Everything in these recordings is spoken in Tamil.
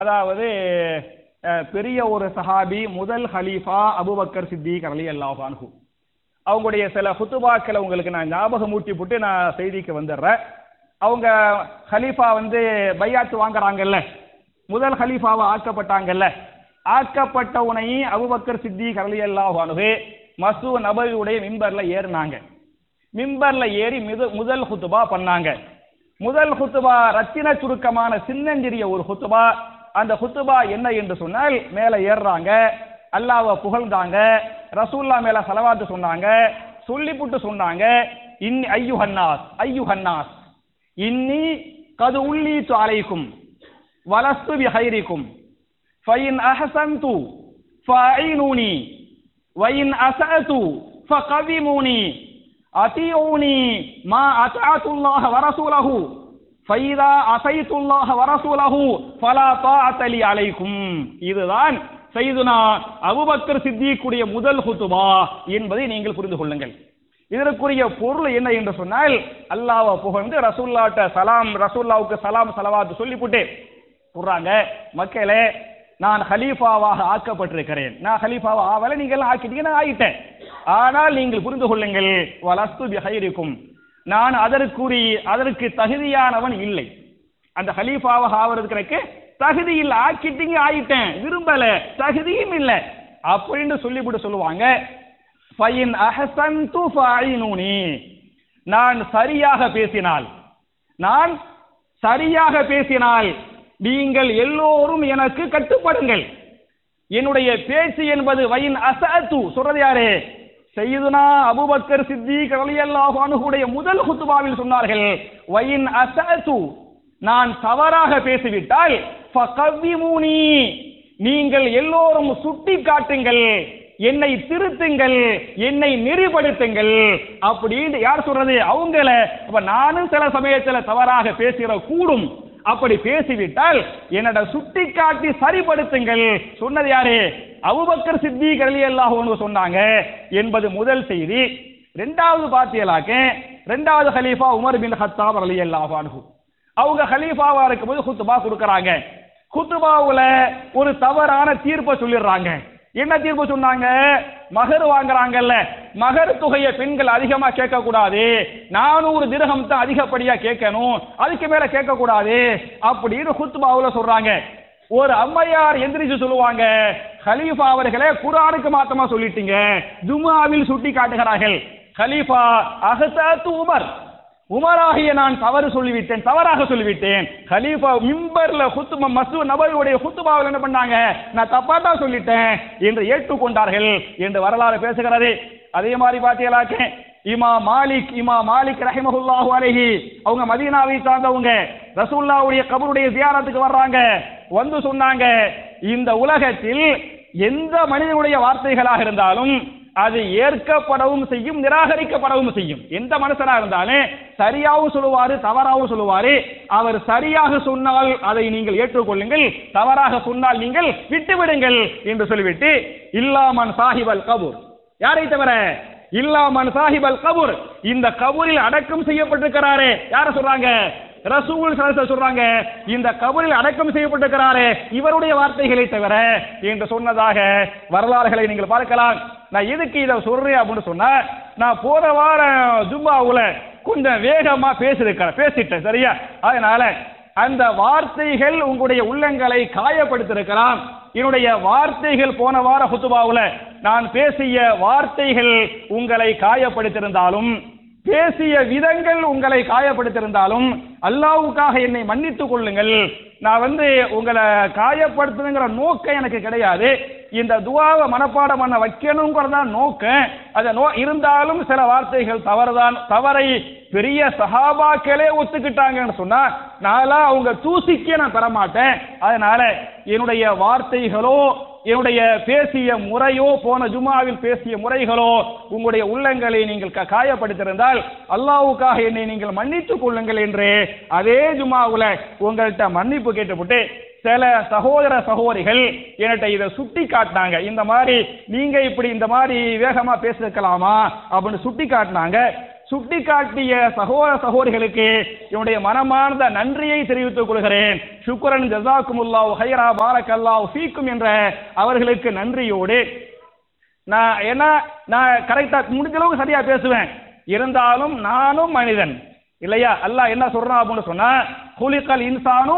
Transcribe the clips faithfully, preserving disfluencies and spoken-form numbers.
அதாவது பெரிய ஒரு சஹாபி முதல் ஹலீஃபா அபூபக்கர் சித்திக் ரலியல்லாஹு அன்ஹு அவங்களுடைய சில ஹுத்துபாக்களை உங்களுக்கு நான் ஞாபகம் ஊட்டி போட்டு நான் செய்திக்கு வந்துடுறேன். அவங்க ஹலீஃபா வந்து பையாத்து வாங்குறாங்கல்ல, முதல் ஹலீஃபாவை ஆக்கப்பட்டாங்கல்ல, ஆக்கப்பட்ட உனை அபூபக்கர் சித்திக் ரலியல்லாஹு அன்ஹு மஸ்ஜித் நபவியுடைய மிம்பர்ல ஏறினாங்க. மிம்பர்ல ஏறி முதல் ஹுத்துபா பண்ணாங்க. முதல் ஹுத்துபா ரத்தின சுருக்கமான சின்னஞ்சிறிய ஒரு ஹுத்துபா. அந்த ஹுத்துபா என்ன என்று சொன்னால், மேல ஏறுறாங்க, அல்லாஹ்வை புகழ்ந்தாங்க, ரசூல்லா மேல ஸலவாத்து சொன்னாங்க, சொல்லிப்புட்டு சொன்னாங்க, இன் ஐயுஹன்னாஸ் ஐயுஹன்னாஸ் இன்னி கது உள்ளீது அலைக்கும் வலஸ்து பிஹைரிக்கும் ஃபஇன் அஹ்ஸன்து ஃபஅயினூனி வஇன் அஸஅது ஃபகவிமூனி அத்தியூனி மா அத்தஅத்துல்லாஹ வரசூலஹு ஃபைதா அஸைத்துல்லாஹ வரசூலஹு ஃபலா தாஅத லி அலைக்கும். இதுதான் சையதுனா அபூபக்கர் சித்திக்குடைய முதல் ஹுத்துபா என்பதை நீங்கள் புரிந்து கொள்ளுங்கள். இதற்குரிய பொருள் என்ன என்று சொன்னால், அல்லாஹ்வை புகழ்ந்து ரசூலுல்லாஹ்ட்ட சலாம், ரசூலுல்லாஹ்வுக்கு சலாம் ஸலவாத் சொல்லிவிட்டு சொல்றாங்க, மக்களே நான் ஹலீஃபாவாக ஆக்கப்பட்டிருக்கிறேன். நான் ஹலீஃபாவா ஆவல, நீங்க எல்லாம் ஆக்கிட்டீங்க, நான் ஆயிட்டேன். ஆனால் நீங்கள் புரிந்து கொள்ளுங்கள், வலஸ்து பிஹைரிக்கும், நான் அதற்குரிய அதற்கு தகுதியானவன் இல்லை. அந்த ஹலீஃபாவாக ஆவறதுக்கு எனக்கு தகுதி இல்லை. ஆக்கிட்டீங்க, ஆயிட்டேன், விரும்பல, தகுதியும் இல்லை அப்படின்னு சொல்லிவிட்டு சொல்லுவாங்க. ஃபைன் அஹ்ஸன்து ஃபஅயினூனி, நான் சரியாக பேசினால், நான் சரியாக பேசினால் நீங்கள் எல்லோரும் எனக்கு கட்டுப்படுங்கள். என்னுடைய பேச்சு என்பது வைன் அஸஅது சொல்றது யாரு? சையதுனா அபூபக்கர் சித்திக் ரலியல்லாஹு அன்ஹுடைய முதல் ஹுத்பாவில் சொன்னார்கள், வைன் அஸஅது, நான் தவறாக பேசிவிட்டால் ஃபகவ்விமூனி, நீங்கள் எல்லோரும் சுட்டி காட்டுங்கள், என்னை திருத்துங்கள், என்னை நெறிப்படுத்துங்கள் அப்படின்னு யார் சொல்றது? அவங்கள. அப்ப நானும் சில சமயத்துல தவறாக பேசுகிற கூடும். அப்படி பேசிவிட்டால் என்னோட சுட்டி காட்டி சரிப்படுத்துங்கள் சொன்னது யாரு? அபூபக்கர் சித்திக் ரலியல்லாஹு அன்ஹு சொன்னாங்க என்பது முதல் செய்தி. இரண்டாவது பாத்தியலாக்க, இரண்டாவது ஹலீஃபா உமர் பின் கத்தாப் ரலியல்லாஹு அன்ஹு அவங்க ஹலீஃபாவா இருக்கும்போது குத்துபா கொடுக்கறாங்க. குத்துபாவுல ஒரு தவறான தீர்ப்பை சொல்லிடுறாங்க. என்ன தீர்ப்பு சொன்னாங்க? மகர் வாங்குறாங்கல்ல, மகர் தொகையை பெண்கள் அதிகமா கேட்க கூடாது, நானூறு திரகம் தான் அதிகப்படியா கேட்கணும், அதுக்கு மேல கேட்க கூடாது அப்படின்னு குத்துபாவுல சொல்றாங்க. ஒரு அம்மையார் எந்திரிச்சு சொல்லுவாங்க, ஹலீஃபா அவர்களே குர்ஆனுக்கு மாத்தமா சொல்லிட்டீங்க, ஜும்ஆவில் சுட்டி காட்டுகிறார்கள். ஹலீஃபா அஹ்ஸஅத்து உமர், உமராகிய நான் தவறு சொல்லிவிட்டேன், தவறாக சொல்லிவிட்டேன். ஹலீஃபா மிம்பர்ல ஹுத்பா மஸ்ஜித் நபவியுடைய ஹுத்பாவில் என்ன பண்ணாங்க? நான் தப்பா தான் சொல்லிட்டேன் என்று ஏற்றுக்கொண்டார்கள் என்று வரலாறு பேசுகிறது. அதே மாதிரி பாத்தீங்களாக்க இமாம் மாலிக் இமாம் மாலிக் ரஹிமஹுல்லாஹு அலைஹி அவங்க மதீனாவை சார்ந்தவங்க, ரசூலுல்லாஹ்வுடைய கபருடைய ஜியாரத்துக்கு வர்றாங்க. வந்து சொன்னாங்க, இந்த உலகத்தில் எந்த மனிதனுடைய வார்த்தைகளாக இருந்தாலும் அது ஏற்கப்படவும் செய்யும், நிராகரிக்கப்படவும் செய்யும். எந்த மனுஷனா இருந்தாலும் சரியாகவும் சொல்லுவாரு, தவறாகவும் சொல்லுவாரு. அவர் சரியாக சொன்னால் அதை நீங்கள் ஏற்றுக்கொள்ளுங்கள், தவறாக சொன்னால் நீங்கள் விட்டுவிடுங்கள் என்று சொல்லிவிட்டு, இல்லாமன் சாஹிபல் கபூர், யாரை தவிர? இல்லாமன் சாஹிபல் கபூர், இந்த கபூரில் அடக்கம் செய்யப்பட்டிருக்கிறாரே, யார சொல்றாங்க? ரசூல் சொல்றாங்க, இந்த கபரில் அடக்கம் செய்யப்பட்டிருக்கிறாரே இவருடைய வார்த்தைகளை தவிர என்று சொன்னதாக வரலாறுகளை நீங்கள் பார்க்கலாம். நான் எதுக்கு இதை சொல்றேன் அப்படின்னு சொன்னா, நான் போன வாரம் ஜும்மாவுல கொஞ்சம் வேகமா பேசிருக்கிறேன் பேசிட்டேன் சரியா? அதனால அந்த வார்த்தைகள் உங்களுடைய உள்ளங்களை காயப்படுத்திருக்கலாம். என்னுடைய வார்த்தைகள் போன வார ஹுத்பாவுல நான் பேசிய வார்த்தைகள் உங்களை காயப்படுத்தியிருந்தாலும், பேசிய விதங்கள் உங்களை காயப்படுத்தியிருந்தாலும் அல்லாஹ்வுக்காக என்னை மன்னித்துக் கொள்ளுங்கள். நான் வந்து உங்களை காயப்படுத்துங்கிற நோக்கம் எனக்கு கிடையாது. இந்த துஆவை மனப்பாடம் பண்ண வைக்கணுங்கிறதா நோக்கம். அது நோ இருந்தாலும் சில வார்த்தைகள் தவறுதான். தவறை பெரிய சஹாபாக்களே ஒத்துக்கிட்டாங்கன்னு சொன்னா நான்லாம் அவங்க தூசிக்கே நான் பெற மாட்டேன். அதனால என்னுடைய வார்த்தைகளோ என்னுடைய பேசிய முறையோ, போன ஜும்ஆவில் பேசிய முறைகளோ உங்களுடைய உள்ளங்களை நீங்கள் காயப்படுத்தியிருந்தால் அல்லாஹ்வுக்காக என்னை நீங்கள் மன்னித்துக் கொள்ளுங்கள் என்று அதே ஜும்ஆவுல உங்கள்கிட்ட மன்னிப்பு கேட்டுவிட்டு சில சகோதர சகோதரிகள் என்கிட்ட இதை சுட்டி காட்டினாங்க. இந்த மாதிரி நீங்க இப்படி இந்த மாதிரி வேகமா பேசிருக்கலாமா அப்படின்னு சுட்டி காட்டினாங்க. சுட்டி காட்டிய சகோதர சகோதரிகளுக்கு என்னுடைய மனமார்ந்த நன்றியை தெரிவித்துக் கொள்கிறேன். ஷுக்ரன் ஜஸாக்குமுல்லாஹு ஹைரா பாரக்கல்லாஹு ஃபீக்கும் என்ற அவர்களுக்கு நன்றியோடு நான் என்ன நான் கரெக்டா முடிஞ்ச அளவுக்கு சரியா பேசுவேன். இருந்தாலும் நானும் மனிதன் இல்லையா? அல்லாஹ் என்ன சொல்றான் அப்படின்னு சொன்னா, குலிகல் இன்சானு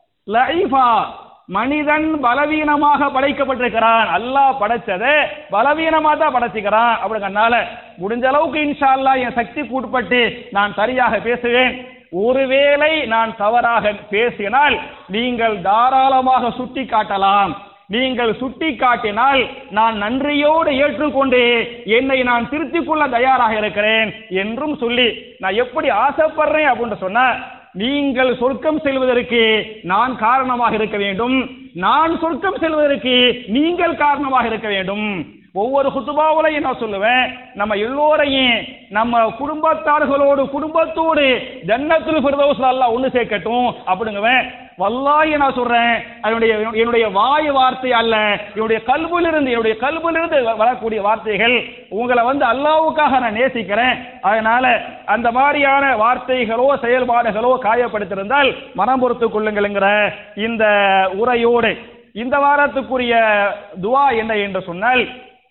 லஈஃபா, மனிதன் பலவீனமாக படைக்கப்பட்டிருக்கிறான். அல்லாஹ் படைச்சதை பலவீனமா தான் படைச்சிக்கிறான். அப்படிங்கறனால முடிஞ்ச அளவுக்கு இன்ஷா அல்லாஹ் என் சக்திக்கு உட்பட்டு நான் சரியாக பேசுவேன். ஒருவேளை நான் தவறாக பேசினால் நீங்கள் தாராளமாக சுட்டி காட்டலாம். நீங்கள் சுட்டி காட்டினால் நான் நன்றியோடு ஏற்றுக்கொண்டு என்னை நான் திருத்திக் கொள்ள தயாராக இருக்கிறேன் என்றும் சொல்லி, நான் எப்படி ஆசைப்படுறேன் அப்படின்னு சொன்ன, நீங்கள் சொர்க்கம் செல்வதற்கு நான் காரணமாக இருக்க வேண்டும், நான் சொர்க்கம் செல்வதற்கு நீங்கள் காரணமாக இருக்க வேண்டும். ஒவ்வொரு குத்துபாவிலையும் நான் சொல்லுவேன், நம்ம எல்லோரையும் நம்ம குடும்பத்தார்களோடு குடும்பத்தோடு ஜன்னத்துல் ஃபிர்தௌஸ் அல்லாஹ் ஒன்று சேர்க்கட்டும் அப்படிங்குவேன். வல்லாஹி நான் சொல்றேன், என்னுடைய என்னுடைய வாய் வார்த்தை அல்ல, என்னுடைய கல்விலிருந்து என்னுடைய கல்விலிருந்து வரக்கூடிய வார்த்தைகள். உங்களை வந்து அல்லாஹ்வுக்காக நான் நேசிக்கிறேன். அதனால அந்த மாதிரியான வார்த்தைகளோ செயல்பாடுகளோ காயப்படுத்திருந்தால் மனம் பொறுத்துக் கொள்ளுங்கள்ங்கிற இந்த உரையோடு இந்த வாரத்துக்குரிய துவா என்ன என்று சொன்னால்,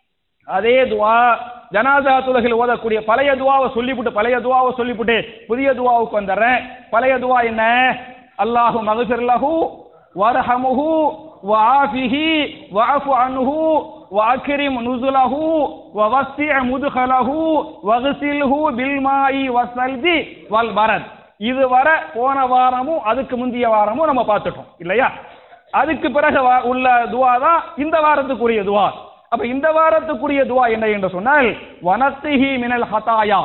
அதே துவா ஜனாசா தொழுகையில் ஓதக்கூடிய பழைய துவாவை சொல்லிவிட்டு பழைய துவாவை சொல்லிவிட்டு புதிய துவாவுக்கு வந்துடுறேன். பழைய துவா என்ன? அல்லாஹு மக்ஃபிர் லஹு வர்ஹமுஹு வஆஃபிஹி வஅஃபு அன்ஹு வஅக்ரிம் நுஸுலஹு வவஸ்ஸி' முத்கலஹு வக்ஸில்ஹு பில்மாஇ வஸ்ஸல்ஜி வல் பரத். இது வர போன வாரமும் அதுக்கு முந்தைய வாரமும் நம்ம பார்த்துட்டோம் இல்லையா? அதுக்கு பிறகு உள்ள துவா தான் இந்த வாரத்துக்குரிய துவா. அப்ப இந்த வாரத்துக்குரிய துவா என்ன என்று சொன்னால், வனத்திஹி மினல் ஹதாயா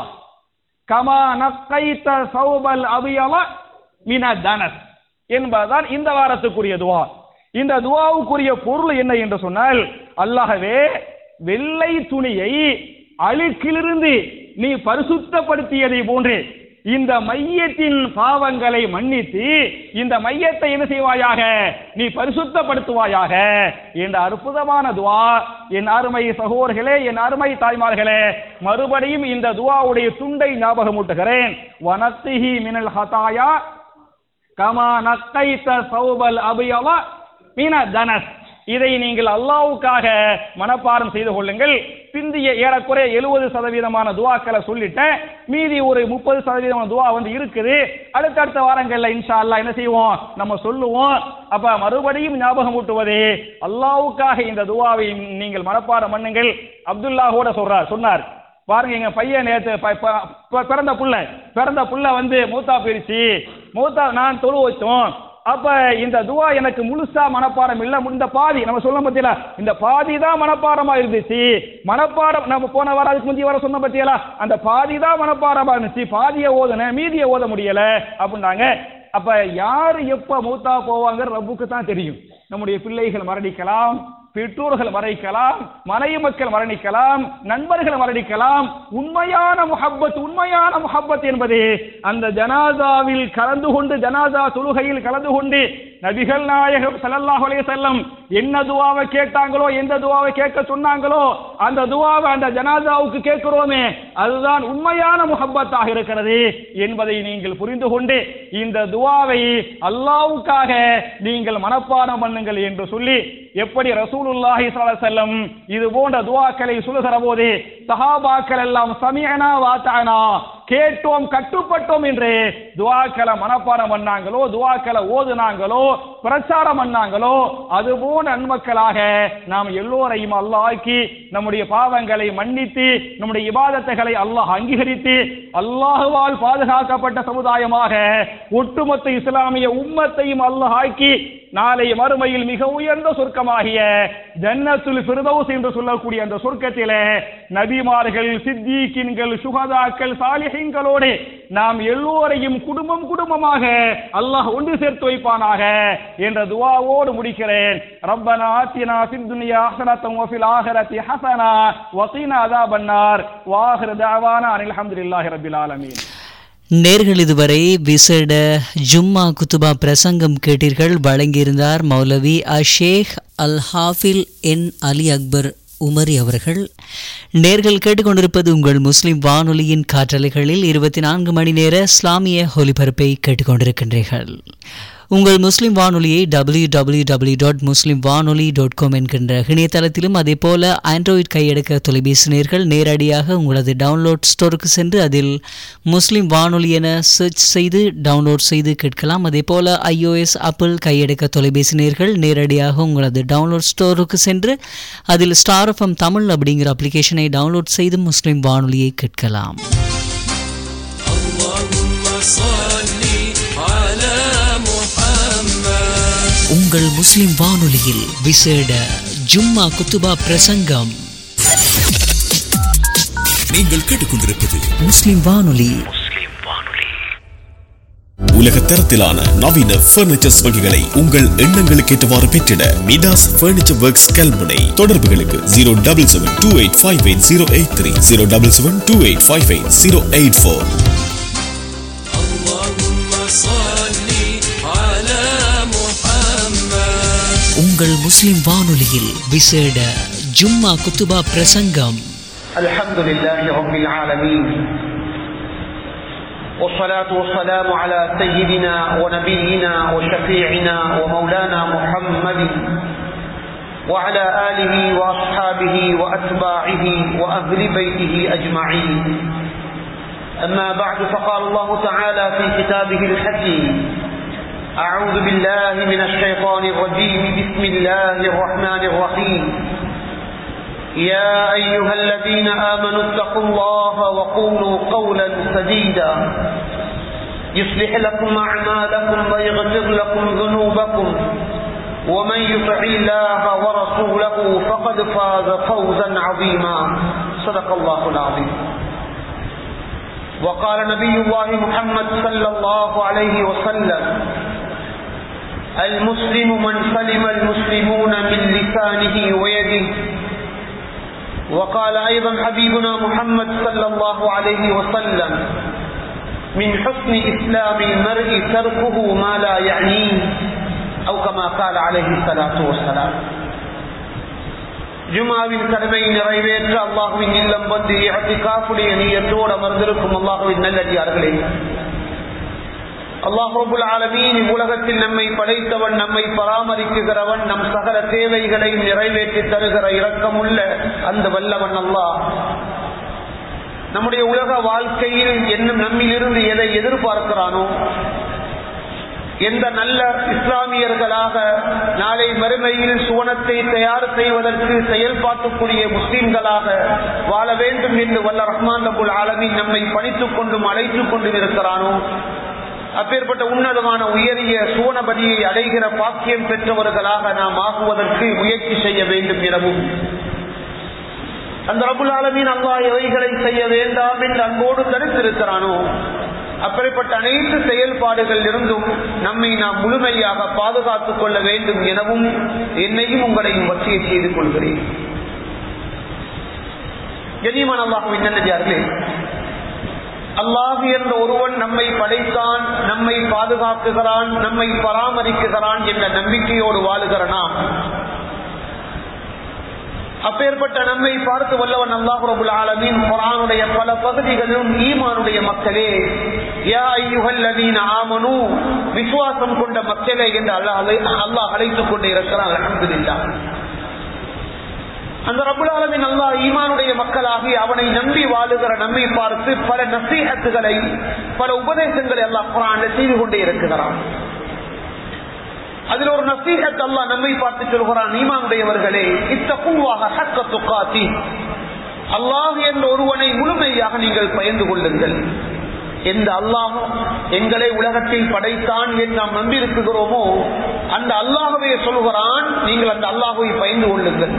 கமா நக்கைத சௌபல் அபியல மின தனஸ் என்பதுதான் இந்த வாரத்துக்குரிய துவா. இந்த துவாவுக்குரிய பொருள் என்ன என்று சொன்னால், அல்லாஹ்வே வெள்ளை துணியை அழுக்கிலிருந்து நீ பரிசுத்தப்படுத்தியதை போன்று இந்த மையத்தின் பாவங்களை மன்னித்து இந்த மையத்தை என்ன செய்வாயாக, நீ பரிசுத்தப்படுத்துவாயாக என்ற அற்புதமான துவா. என் அருமை சகோதரர்களே, என் அருமை தாய்மார்களே, மறுபடியும் இந்த துவாவுடைய துண்டை ஞாபகமூட்டுகிறேன். வனத்திஹி மினல் ஹதாயா கமா நக்கைத சௌபல் அபியல மின தனஸ். இதை நீங்கள் அல்லாஹ்வுக்காக மனப்பாடம் செய்து கொள்ளுங்கள். பிந்திய ஏறக்குறைய எழுபது சதவீதமான துவாக்களை சொல்லிட்டேன். மீதி ஒரு முப்பது சதவீதமான துவா வந்து இருக்குது. அடுத்தடுத்த வாரங்கள்ல இன்ஷா அல்லாஹ் என்ன செய்வோம், நம்ம சொல்லுவோம். அப்ப மறுபடியும் ஞாபகம் ஊட்டுவது, அல்லாஹ்வுக்காக இந்த துவாவை நீங்கள் மனப்பாடம் பண்ணுங்கள். அப்துல்லாஹோட சொல்றார் சொன்னார் பாருங்க, எங்க பையன் நேற்று பிறந்த புள்ள பிறந்த புள்ள வந்து மூத்தா போயிடுச்சு. மூத்தா நான் தொழு வச்சோம். அப்ப இந்த துவா எனக்கு முழுசா மனப்பாடம் இல்ல, இந்த பாதி நம்ம சொல்ல பத்தியல, இந்த பாதி தான் மனப்பாடமா இருந்துச்சு. மனப்பாடம் நம்ம போன வாரம் அதுக்கு முந்தைய வாரம் சொன்ன பத்தியல, அந்த பாதி தான் மனப்பாடமா இருந்துச்சு, பாதியை ஓதுன மீதியை ஓத முடியல அப்படின்னாங்க. அப்ப யாரு எப்ப மூத்தா போவாங்க ரப்புக்கு தான் தெரியும். நம்முடைய பிள்ளைகள் மரணிக்கலாம், பெற்றோர்கள் மரணிக்கலாம், மனைவி மக்கள் மரணிக்கலாம், நண்பர்கள் மரணிக்கலாம். உண்மையான முஹப்பத் உண்மையான முஹப்பத் என்பது அந்த ஜனாசாவில் கலந்து கொண்டு ஜனாசா தொழுகையில் கலந்து கொண்டு நபிகள் நாயகம் ஸல்லல்லாஹு அலைஹி வஸல்லம் என்ன துவாவை கேட்டாங்களோ, எந்த துவாவை கேட்க சொன்னாங்களோ அந்த துவாவை அந்த ஜனாசாவுக்கு கேட்கிறோமே, அதுதான் உண்மையான முஹப்பத்தாக இருக்கிறது என்பதை நீங்கள் புரிந்து கொண்டு இந்த துவாவை அல்லாஹ்வுக்காக நீங்கள் மனப்பாடம் பண்ணுங்கள் என்று சொல்லி, எப்படி ரசூலுல்லாஹி ஸல்லல்லாஹு அலைஹி வஸல்லம் இது போன்ற துஆக்களை சொல்லுகிற போது சஹாபாக்கள் எல்லாம் சமிஅனா வ அத்தஅனா, கேட்டோம் கட்டுப்பட்டோம் என்று துஆக்களை மனப்பாடம் பண்ணாங்களோ, துஆக்களை ஓதுனாங்களோ, பிரச்சாரம் பண்ணாங்களோ, அதுபோன்ற நன்மக்களாக நாம் எல்லோரையும் அல்லாஹ் ஆக்கி நம்முடைய பாவங்களை மன்னித்து நம்முடைய இபாதத்துகளை அல்லாஹ் அங்கீகரித்து அல்லாஹ்வால் பாதுகாக்கப்பட்ட சமுதாயமாக ஒட்டுமொத்த இஸ்லாமிய உம்மத்தையும் அல்லாஹ் ஆக்கி நாளை மறுமையில் மிக உயர்ந்த சொர்க்கமாகிய ஜன்னத்துல் ஃபிர்தௌஸ் என்று சொல்லக்கூடிய அந்த சொர்க்கத்திலே நபிமார்கள், சித்தீக்கின்கள், சுஹதாக்கள், சாலிஹீன்களோடு நாம் எல்லோரையும் குடும்பம் குடும்பமாக அல்லாஹ் ஒன்று சேர்த்து வைப்பானாக என்ற துஆவோடு முடிக்கிறேன். ரப்பனா ஆத்தினா ஃபித் துன்யா ஹஸனத்தன் வ ஃபில் ஆখিরাতি ஹஸனா வ கீனா அஸாபன்னார் வ ஆகிரு தஅவானா அனில் ஹம்துலில்லாஹி ரப்பில் ஆலமீன். நேர்கள் இதுவரை விசேட ஜும்மா குத்துபா பிரசங்கம் கேட்டீர்கள். வழங்கியிருந்தார் மௌலவி அஷேக் அல் ஹாஃபில் என் அலி அக்பர் உமரி அவர்கள். நேர்கள் கேட்டுக்கொண்டிருப்பது உங்கள் முஸ்லிம் வானொலியின் காற்றலைகளில் இருபத்தி நான்கு மணி நேர இஸ்லாமிய ஒலிபரப்பை கேட்டுக்கொண்டிருக்கின்றீர்கள். உங்கள் முஸ்லிம் வானொலியை டபிள்யூ டபிள்யூ டபிள்யூ டாட் முஸ்லிம் வானொலி டாட் காம் என்கின்ற இணையதளத்திலும் அதே போல ஆண்ட்ராய்டு கையடக்க தொலைபேசி நேர்கள் நேரடியாக உங்களது டவுன்லோட் ஸ்டோருக்கு சென்று அதில் முஸ்லிம் வானொலி என சர்ச் செய்து டவுன்லோட் செய்து கேட்கலாம். அதே போல ஐஓஎஸ் ஆப்பிள் கையடக்க தொலைபேசி நேர்கள் நேரடியாக உங்களது டவுன்லோட் ஸ்டோருக்கு சென்று அதில் ஸ்டார் எஃப்எம் தமிழ் அப்படிங்கிற அப்ளிகேஷனை டவுன்லோட் செய்து முஸ்லிம் வானொலியை கேட்கலாம். உங்கள் முஸ்லிம் வானொலியில் விசேட ஜும்மா குத்துபா பிரசங்கம். நீங்கள் கேட்டுக்கொண்டிருப்பது முஸ்லிம் வானொலி. உலக தரத்திலான நவீன பர்னிச்சர்ஸ் வகைகளை உங்கள் எண்ணங்களுக்கு ஏற்றவாறு பெற்றிட மிடாஸ் பர்னிச்சர் ஒர்க்ஸ் கல்முனை. தொடர்புகளுக்கு zero double seven two eight five eight zero eight three zero double seven two eight five eight zero eight four. உங்கள் முஸ்லிம் வானொலியில் விசேட ஜும்மா குத்துபா பிரசங்கம். அல்ஹம்துலில்லாஹி ரப்பில் ஆலமீன் والصلاة والسلام على سيدنا ونبينا وشفيعنا ومولانا محمد وعلى آله وأصحابه وأتباعه وأهل بيته أجمعين. أما بعد فقال الله تعالى في كتابه الحكيم: أعوذ بالله من الشيطان الرجيم بسم الله الرحمن الرحيم. يا أيها الذين آمنوا اتقوا الله وقولوا قولا سديدا يصلح لكم أعمالكم ويغفر لكم ذنوبكم ومن يطع الله ورسوله فقد فاز فوزا عظيما. صدق الله العظيم. وقال نبي الله محمد صلى الله عليه وسلم: المسلم من سلم المسلمون من لسانه ويده. وقال أيضا حبيبنا محمد صلى الله عليه وسلم: من حسن إسلام المرء تركه ما لا يعنيه أو كما قال عليه الصلاة والسلام. ஜும்ஆவின் கடமையை நிறைவேற்ற அல்லாஹ்வின் இல்லம் வந்து இஅ்திகாஃபுடைய நியத்தோடு அமர்ந்திருக்கும் அல்லாஹ்வின் நல்லடியார்களே, அல்லாஹ் ரப்பல் ஆலமீன் உலகத்தில் நம்மை படைத்தவன், நம்மை பராமரிக்குகிறவன், நம் சகல தேவைகளை நிறைவேற்றி தருகிற இரக்கமுள்ள அந்த வல்லவன் அல்லாஹ் நம்முடைய உலக வாழ்க்கையில் என்னும் நம்மிலிருந்து எதை எதிர்பார்க்கிறானோ, எந்த நல்ல இஸ்லாமியர்களாக நாளை மறுமையில் சுவனத்தை தயார் செய்வதற்கு செயல்பாட்டுக்குரிய முஸ்லிம்களாக வாழ வேண்டும் என்று வல்ல ரஹ்மான் ரப்பல் ஆலமீன் நம்மை பணித்துக் கொண்டும் அழைத்துக் கொண்டும் இருக்கிறானோ, அப்பேற்பட்ட உன்னதமான உயரிய சுவனபதியை அடைகிற பாக்கியம் பெற்றவர்களாக நாம் ஆகுவதற்கு முயற்சி செய்ய வேண்டும் எனவும், அந்த ரப்பல் ஆலமீன் அல்லாஹ் எவைகளை செய்ய வேண்டாம் என்று அன்போடு தடுத்திருக்கிறானோ அப்படிப்பட்ட அனைத்து செயல்பாடுகள் இருந்தும் நம்மை நாம் முழுமையாக பாதுகாத்துக் கொள்ள வேண்டும் எனவும் என்னையும் உங்களையும் வசியத் செய்து கொள்கிறேன். கண்ணியமான அல்லாஹ்வின் நல்லடியார்களே, அல்லாஹ் என்ற ஒருவன் நம்மை படைத்தான், நம்மை பாதுகாக்குகிறான், நம்மை பராமரிக்குகிறான் என்ற நம்பிக்கையோடு வாழுகிற நாம், அப்பேற்பட்ட நம்மை பார்த்து வல்லவன் அல்லாஹ் ரப்பல் ஆலமீன் குர்ஆனுடைய பல பகுதிகளிலும் ஈமானுடைய மக்களே, யா அய்யுஹல்லதீன ஆமனூ, விசுவாசம் கொண்ட மக்களே என்று அல்லாஹ் அல்லாஹ் அழைத்துக் கொண்டே இருக்கிறான். அல்ஹம்துலில்லாஹ். அந்த ரப்பல் ஆலமீன் அல்லாஹ் ஈமானுடைய மக்களாகி அவனை நம்பி வாழுகிற நம்மை பார்த்து பல நசீஹத்துகளை, பல உபதேசங்களை அல்லாஹ் குர்ஆனில் செய்து கொண்டே இருக்கிறான். அதில் ஒரு நசீஹத் அல்லாஹ் நம்மை பார்த்து சொல்கிறான்: ஈமானுடையவர்களே, இத்தகுவாக ஹக்க துகாத்தி, அல்லாஹ் என்ற ஒருவனை முழுமையாக நீங்கள் பயந்து கொள்ளுங்கள். எந்த அல்லாஹ் எங்களை உலகத்தில் படைத்தான் என்று நாம் நம்பியிருக்கிறோமோ அந்த அல்லாஹ்வே சொல்கிறான், நீங்கள் அந்த அல்லாஹ்வை பயந்து கொள்ளுங்கள்.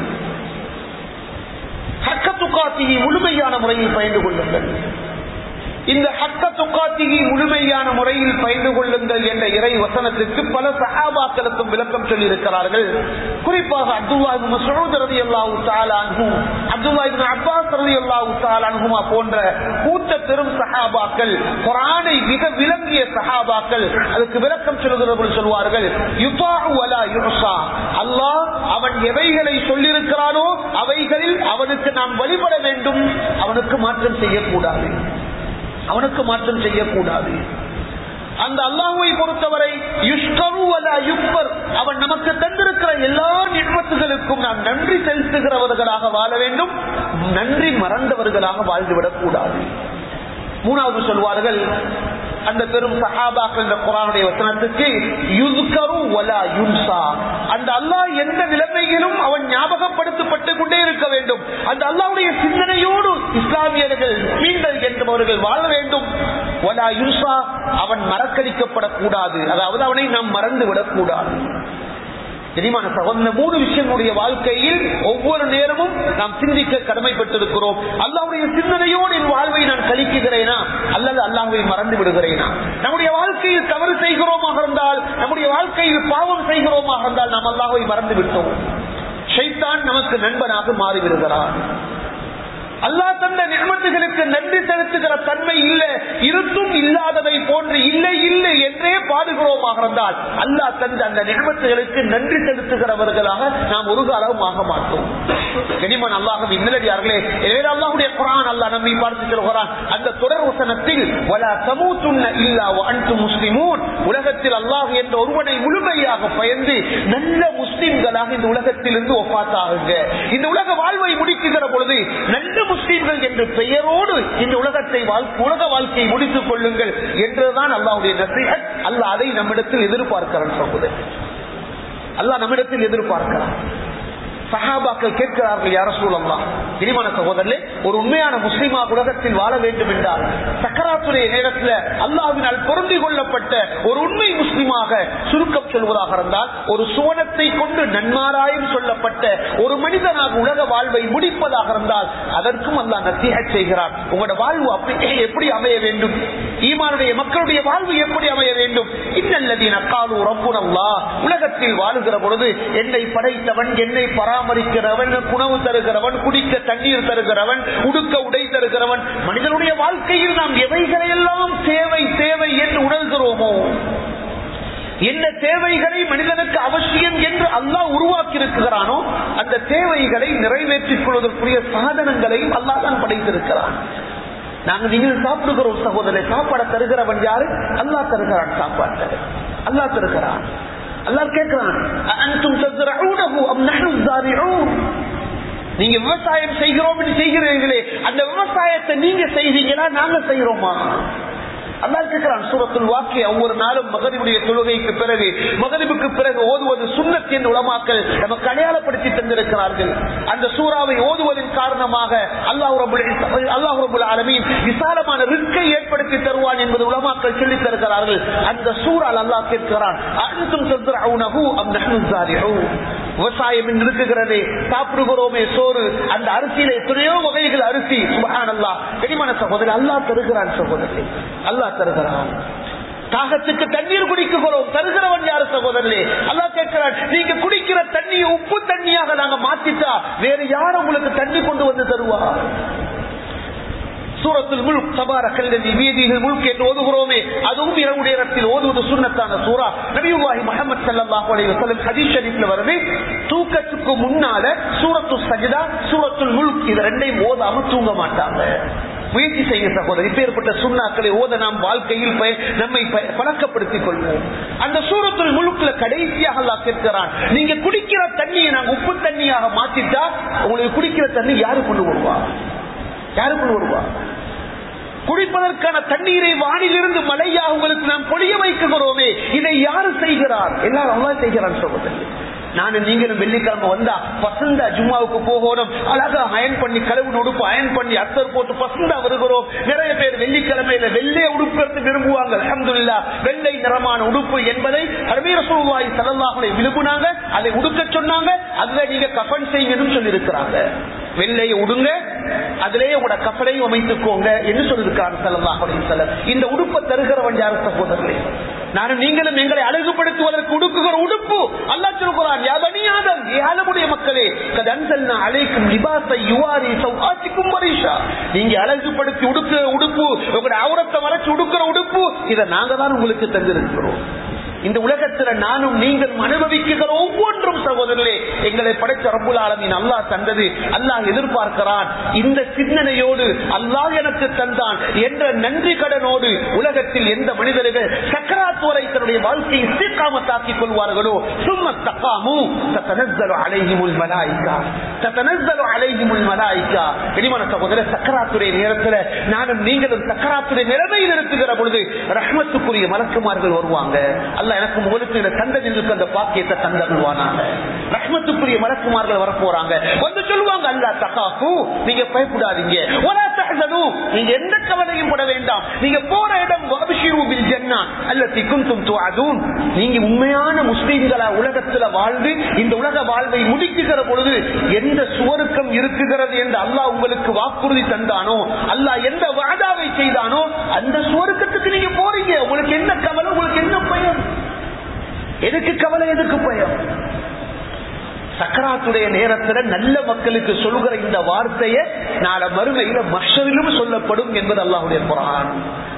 ஹக்க துகாத்தியை முழுமையான முறையில் பயந்து கொள்ளுங்கள். இந்த ஹக்க துகாத்தியை முழுமையான முறையில் பயந்து கொள்ளுங்கள் என்ற இறை வசனத்திற்கு பல சஹாபாக்களுக்கும் விளக்கம் சொல்லி இருக்கிறார்கள். குறிப்பாக அப்துல்லாஹ் இப்னு மஸ்ஊத் ரலியல்லாஹு தஆலா அன்ஹு, அப்துல்லாஹ் இப்னு அப்பாஸ் ரலியல்லாஹு தஆலா அன்ஹுமா போன்ற கூட்ட பெரும் சஹாபாக்கள், குர்ஆனை மிக விளங்கிய சஹாபாக்கள் அதுக்கு விளக்கம் சொல்கிறவர்கள் சொல்வார்கள்: யுதாஉ வலா யுஸா, அல்லாஹ் அவன் அல்லாஹ் எவைகளை சொல்லியிருக்கிறானோ அவைகளில் அவனுக்கு நாம் வழிபட வேண்டும். அவனுக்கு மாற்றம் செய்யக்கூடாது. அவனுக்கு மாற்றம் செய்யக்கூடாது. அந்த அல்லாஹ்வை பொறுத்தவரை யுஷ்கரு வலா யுக்பர், அவன் நமக்கு தந்திருக்கிற எல்லா நியமத்துகளுக்கும் நாம் நன்றி செலுத்துகிறவர்களாக வாழ வேண்டும். நன்றி மறந்தவர்களாக வாழ்ந்துவிடக் கூடாது. மூணாவது சொல்வார்கள் அந்த பெரும் சஹாபாக்கள் இந்த குர்ஆனுடைய வசனத்துக்கு யுஸ்கரு வலா யுன்சா, அந்த அல்லாஹ் எந்த நிலைமையிலும் அவன் ஞாபகப்படுத்தப்பட்டு கொண்டே இருக்க வேண்டும். அந்த அல்லாஹ்வுடைய சிந்தனையோடு இஸ்லாமியர்கள் மீண்டல் என்பவர்கள் வாழ வேண்டும். வலா யுன்சா, அவன் மறக்கடிக்கப்படக்கூடாது, அதாவது அவனை நாம் மறந்து விடக்கூடாது. தெரியுமான சகோதர, மூணு விஷயங்களுடைய வாழ்க்கையில் ஒவ்வொரு நேரமும் நாம் சிந்திக்க கடமைப்பட்டிருக்கிறோம். அல்லாஹ்வுடைய சிந்தனையோடு என் வாழ்வை நான் கழிக்குகிறேனா அல்லது அல்லாஹ்வை மறந்து விடுகிறேனா? நம்முடைய வாழ்க்கையில் தவறு செய்கிறோமாக இருந்தால், நம்முடைய வாழ்க்கையில் பாவம் செய்கிறோமாக இருந்தால் நாம் அல்லாஹ்வை மறந்து விட்டோம். ஷைத்தான் நமக்கு நண்பனாக மாறிவிடுகிறான். அல்லாஹ் தந்த நியமத்துகளுக்கு நன்றி செலுத்துகிற தன்மை இல்லை, இருந்தும் இல்லாததை போன்று இல்லை இல்லை என்றே பாடுகிறோமாக இருந்தால் அல்லாஹ் தந்த அந்த நியமத்துகளுக்கு நன்றி செலுத்துகிறவர்களாக நாம் ஒரு காலமும் ஆக மாட்டோம். கனிமன் அல்லாஹ்வின் நல்லடியார்களே, எனவே அல்லாஹ்வுடைய குர்ஆன் அல்லாஹ் நம்மை பார்த்து சொல்கிறான் அந்த தொடர் வசனத்தில், வலா தமூதுன்ன இல்லா வ அன்தும் முஸ்லிமூன், உலகத்தில் அல்லாஹ் என்ற ஒருவனை முழுமையாக பயந்து நல்ல முஸ்லிம்களாக இந்த உலகத்திலிருந்து வஃபாத்தாகுங்க. இந்த உலக வாழ்வை முடிக்குகிற பொழுது நல்ல முஸ்லிம்கள் என்ற பெயரோடு இந்த உலகத்தை உலக வாழ்க்கையை முடித்துக் கொள்ளுங்கள் என்றுதான் அல்லாஹ்வுடைய நசீஹத். அல்லாஹ் அதை நம்மிடத்தில் எதிர்பார்க்கிறான். சகோதரர், அல்லாஹ் நம்மிடத்தில் எதிர்பார்க்கிறான். சஹாபாக்கள் கேட்கிறார்கள், யா ரசூலல்லாஹ், இனிமான சகோதரர்களே, ஒரு உண்மையான முஸ்லிமாக உலகத்தில் வாழ வேண்டும் என்றால் சக்கராத்துடைய நேரத்தில் அல்லாஹ்வினால் பொருந்திக் கொள்ளப்பட்ட ஒரு உண்மை முஸ்லிமாக சுருக்கம் சொல்வதாக இருந்தால் ஒரு சுவனத்தை கொண்டு நன்மாராயம் சொல்லப்பட்ட ஒரு மனிதனாக உலக வாழ்வை முடிப்பதாக இருந்தால் அதற்கும் அல்லாஹ் நசீஹத் செய்கிறார். உங்களோட வாழ்வு அப்படி எப்படி அமைய வேண்டும்? ஈமானுடைய மக்களுடைய வாழ்வு எப்படி அமைய வேண்டும்? இன்னல்லதீன காலு ரப்புனல்லாஹ், உலகத்தில் வாழுகிற பொழுது என்னை படைத்தவன், என்னை பராமரிக்கிறவன், உணவு தருகிறவன், குடிக்க தண்ணீர் தருகிறவன், உடுக்க உடை தருகிறவன். மனிதனுடைய வாழ்க்கையில் நாம் எவைகளையெல்லாம் தேவை தேவை என்று உணர்கிறோமோ, என்ன தேவைகளை மனிதனுக்கு அவசியம் என்று அல்லாஹ் உருவாக்கி இருக்கிறானோ அந்த தேவைகளை நிறைவேற்றிக் கொள்வதற்குரிய சாதனங்களையும் அல்லாஹ் தான் படைத்திருக்கிறான். நாங்கள் நீங்கள் சாப்பிடுகிறோம் சகோதரரை, சாப்பாடை தருகிறவன் யாரு? அல்லாஹ் தருகிறான். சாப்பாட்டை அல்லாஹ் தருகிறான். அல்லாஹ் கேட்கிறான், அன்தும் தஸ்ரஊனஹு அம் நஹ்னு ஸாரிஊன், நீங்க விவசாயம் செய்கிறோம் என்று செய்கிறீர்களே, அந்த விவசாயத்தை நீங்க செய்வீங்களா நாங்க செய்யறோமா? அல்லாஹ் கேட்கிறான். சூரத்துல் வாக்கியா ஒவ்வொரு நாளும் மகரிபுடைய தொழுகைக்கு பிறகு மகரிபுக்கு பிறகு ஓதுவது சுன்னத் என்று உலமாக்கள் நமக்கு அடையாளப்படுத்தி தந்திருக்கிறார்கள். அந்த சூறாவை ஓதுவதன் காரணமாக அல்லாஹ் ரப்பல் அல்லாஹ் ரப்பல் ஆலமீன் விசாலமான ரிஸ்கை ஏற்படுத்தி தருவான் என்பது உலமாக்கள் சொல்லித் தருகிறார்கள். அந்த சூறால் அல்லாஹ் கேட்கிறான், அன்தும் தஸ்ரஊனஹு அம் நஹ்னு ஸாரிஊன், விவசாயம் இருக்குகிறதே, சாப்பிடுகிறோமே சோறு, அந்த அரிசியில எத்தனையோ வகைகள் அரிசி. சுப்ஹானல்லாஹ், கனிமான சகோதரர், அல்லாஹ் தருகிறான். சகோதரர், அல்லாஹ் தருகிறான். தாகத்துக்கு தண்ணீர் குடிக்கிறோம், தருகிறவன் யாரு சகோதரர்களே? அல்லாஹ் கேட்கிறான், நீங்க குடிக்கிற தண்ணியை உப்பு தண்ணியாக நாங்க மாத்திட்டா வேற யாரும் உங்களுக்கு தண்ணி கொண்டு வந்து தருவா? சூரத்துல் முல்க் தபாரக்கல்லதி பியதிஹில் முல்க் என்று ஓதுகிறோமே, அதுவும் இரவு நேரத்தில் ஓதுவது சுன்னத்தான சூரா. நபியுல்லாஹி முஹம்மது ஸல்லல்லாஹு அலைஹி வஸல்லம் ஹதீஸ் ஷரீஃப்ல வருது, தூக்கத்துக்கு முன்னால சூரத்து சஜ்தா, சூரத்துல் முல்க் இது ரெண்டையும் ஓதாம தூங்க மாட்டாங்க. முயற்சி செய்ய சகோதரர், இப்பேற்பட்ட சுன்னாக்களை ஓத நாம் வாழ்க்கையில் நம்மை பழக்கப்படுத்திக் கொள்வோம். அந்த சூரத்துல் முல்க்ல கடைசியாக அல்லாஹ் கேட்கிறான், நீங்க குடிக்கிற தண்ணியை நாங்க உப்பு தண்ணியாக மாத்திட்டா உங்களுக்கு குடிக்கிற தண்ணி யாரு கொண்டு வருவா? யாரு கொண்டு வருவா? குடிப்பதற்கான தண்ணீரை வானிலிருந்து மழையாக உங்களுக்கு நாம் பொழிய வைக்கிறோமே, இதை யாரு செய்கிறார்? எல்லாரும் அல்லாஹ் செய்கிறான். சகோதரர், நானும் நீங்களும் வெள்ளிக்கிழமை வந்தா பசந்தா ஜும்மாவுக்கு போகணும், அழகா அயன் பண்ணி கழுவு உடுப்பு அயன் பண்ணி அத்தர் போட்டு பசந்தா வருகிறோம். நிறைய பேர் வெள்ளிக்கிழமையில வெள்ளை உடுப்பு எடுத்து விரும்புவாங்க. அல்ஹம்துலில்லாஹ், வெள்ளை நிறமான உடுப்பு என்பதை நபி ரசூலுல்லாஹி ஸல்லல்லாஹு அலைஹி விரும்பினாங்க, அதை உடுக்க சொன்னாங்க. அதுல நீங்க கஃபன் செய்யணும்னு சொல்லி இருக்கிறாங்க. வெள்ளையை உடுங்க, அதிலேயே உங்களோட கஃபனையும் அமைத்துக்கோங்க என்று சொல்லியிருக்கிறார் ஸல்லல்லாஹு அலைஹி வஸல்லம். இந்த உடுப்பை தருகிறவன் யார் சகோதரர்களே? நானும் நீங்களும் எங்களை அழகுபடுத்துவதற்கு உடுக்குகிற உடுப்பு அல்லாஹ் சொல்கிறான், யா பனி ஆதம், ஏ ஆதமுடைய மக்களே, கத் அன்ஸல்னா அலைக்கும் லிபாஸை யுவாரி சௌஆத்திக்கும் வரிஷா, நீங்க அழகுபடுத்தி உடுக்குற உடுப்பு, உங்களுடைய அவுரத்தை மறைச்சு உடுக்குற உடுப்பு, இதை நாங்க தான் உங்களுக்கு தந்திருக்கிறோம். இந்த உலகத்துல நானும் நீங்களும் அனுபவிக்கிற ஒவ்வொன்றும் சகோதரர்களே எங்களை படைச்ச ரப்புல் ஆலமீன் அல்லாஹ் தந்தது. அல்லாஹ் எதிர்பார்க்கிறான் இந்த சிந்தனையோடு அல்லாஹ் எனக்கு தந்தான் என்ற நன்றி கடனோடு உலகத்தில் எந்த மனிதர்கள் சக்கராத் வரை தன்னுடைய வாழ்க்கையை இஸ்திகாமத்தாக்கிக் கொள்வார்களோ சும்ம தகாமு ததனஸ்ஸலு அலைஹிமுல் மலாயிகா ததனஸ்ஸலு அலைஹிமுல் மலாயிகா. கனிமான சகோதரர், சக்கராத்துடைய நேரத்தில் நானும் நீங்களும் சக்கராத்துடைய நிலைமையில் இருக்குகிற பொழுது ரஹ்மத்துக்குரிய மலக்குமார்கள் வருவாங்க. அல்லாஹ் எனக்கு உங்களுக்கு இந்த தந்ததிற்கு அந்த பாக்கியத்தை தந்தருவானாங்க. ரஹ்மத்துக்குரிய மலக்குமார்கள் வரப்போறாங்க. வந்து சொல்லுவாங்க, அல்லா தகாஃபு, நீங்க பயப்படாதீங்க, வலா தஹ்சனு, நீங்க எந்த கவலையும் பட வேண்டாம், நீங்க போற இடம் வஅப்ஷிரு பில் ஜன்னah அல்லதி குன்தும் துஅதுன். நீங்க உண்மையான முஸ்லிம்களா உலகத்துல வாழ்ந்து இந்த உலக வாழ்வை முடிக்குகிற பொழுது எந்த சுவர்க்கம் இருக்குகிறது என்று அல்லாஹ் உங்களுக்கு வாக்குறுதி தந்தானோ, அல்லாஹ் எந்த வாதாவை செய்தானோ அந்த சுவர்க்கத்துக்கு நீங்க போறீங்க. உங்களுக்கு என்ன கவலை, உங்களுக்கு என்ன பயம்? எதுக்கு கவலை, எதுக்கு பயம்? சக்கராத்துடைய நேரத்தில் நல்ல மக்களுக்கு சொல்லுகிற இந்த வார்த்தையை நாளை மறுமையில மஹ்ஷரிலும் சொல்லப்படும் என்பது அல்லாஹ்வுடைய குர்ஆன்.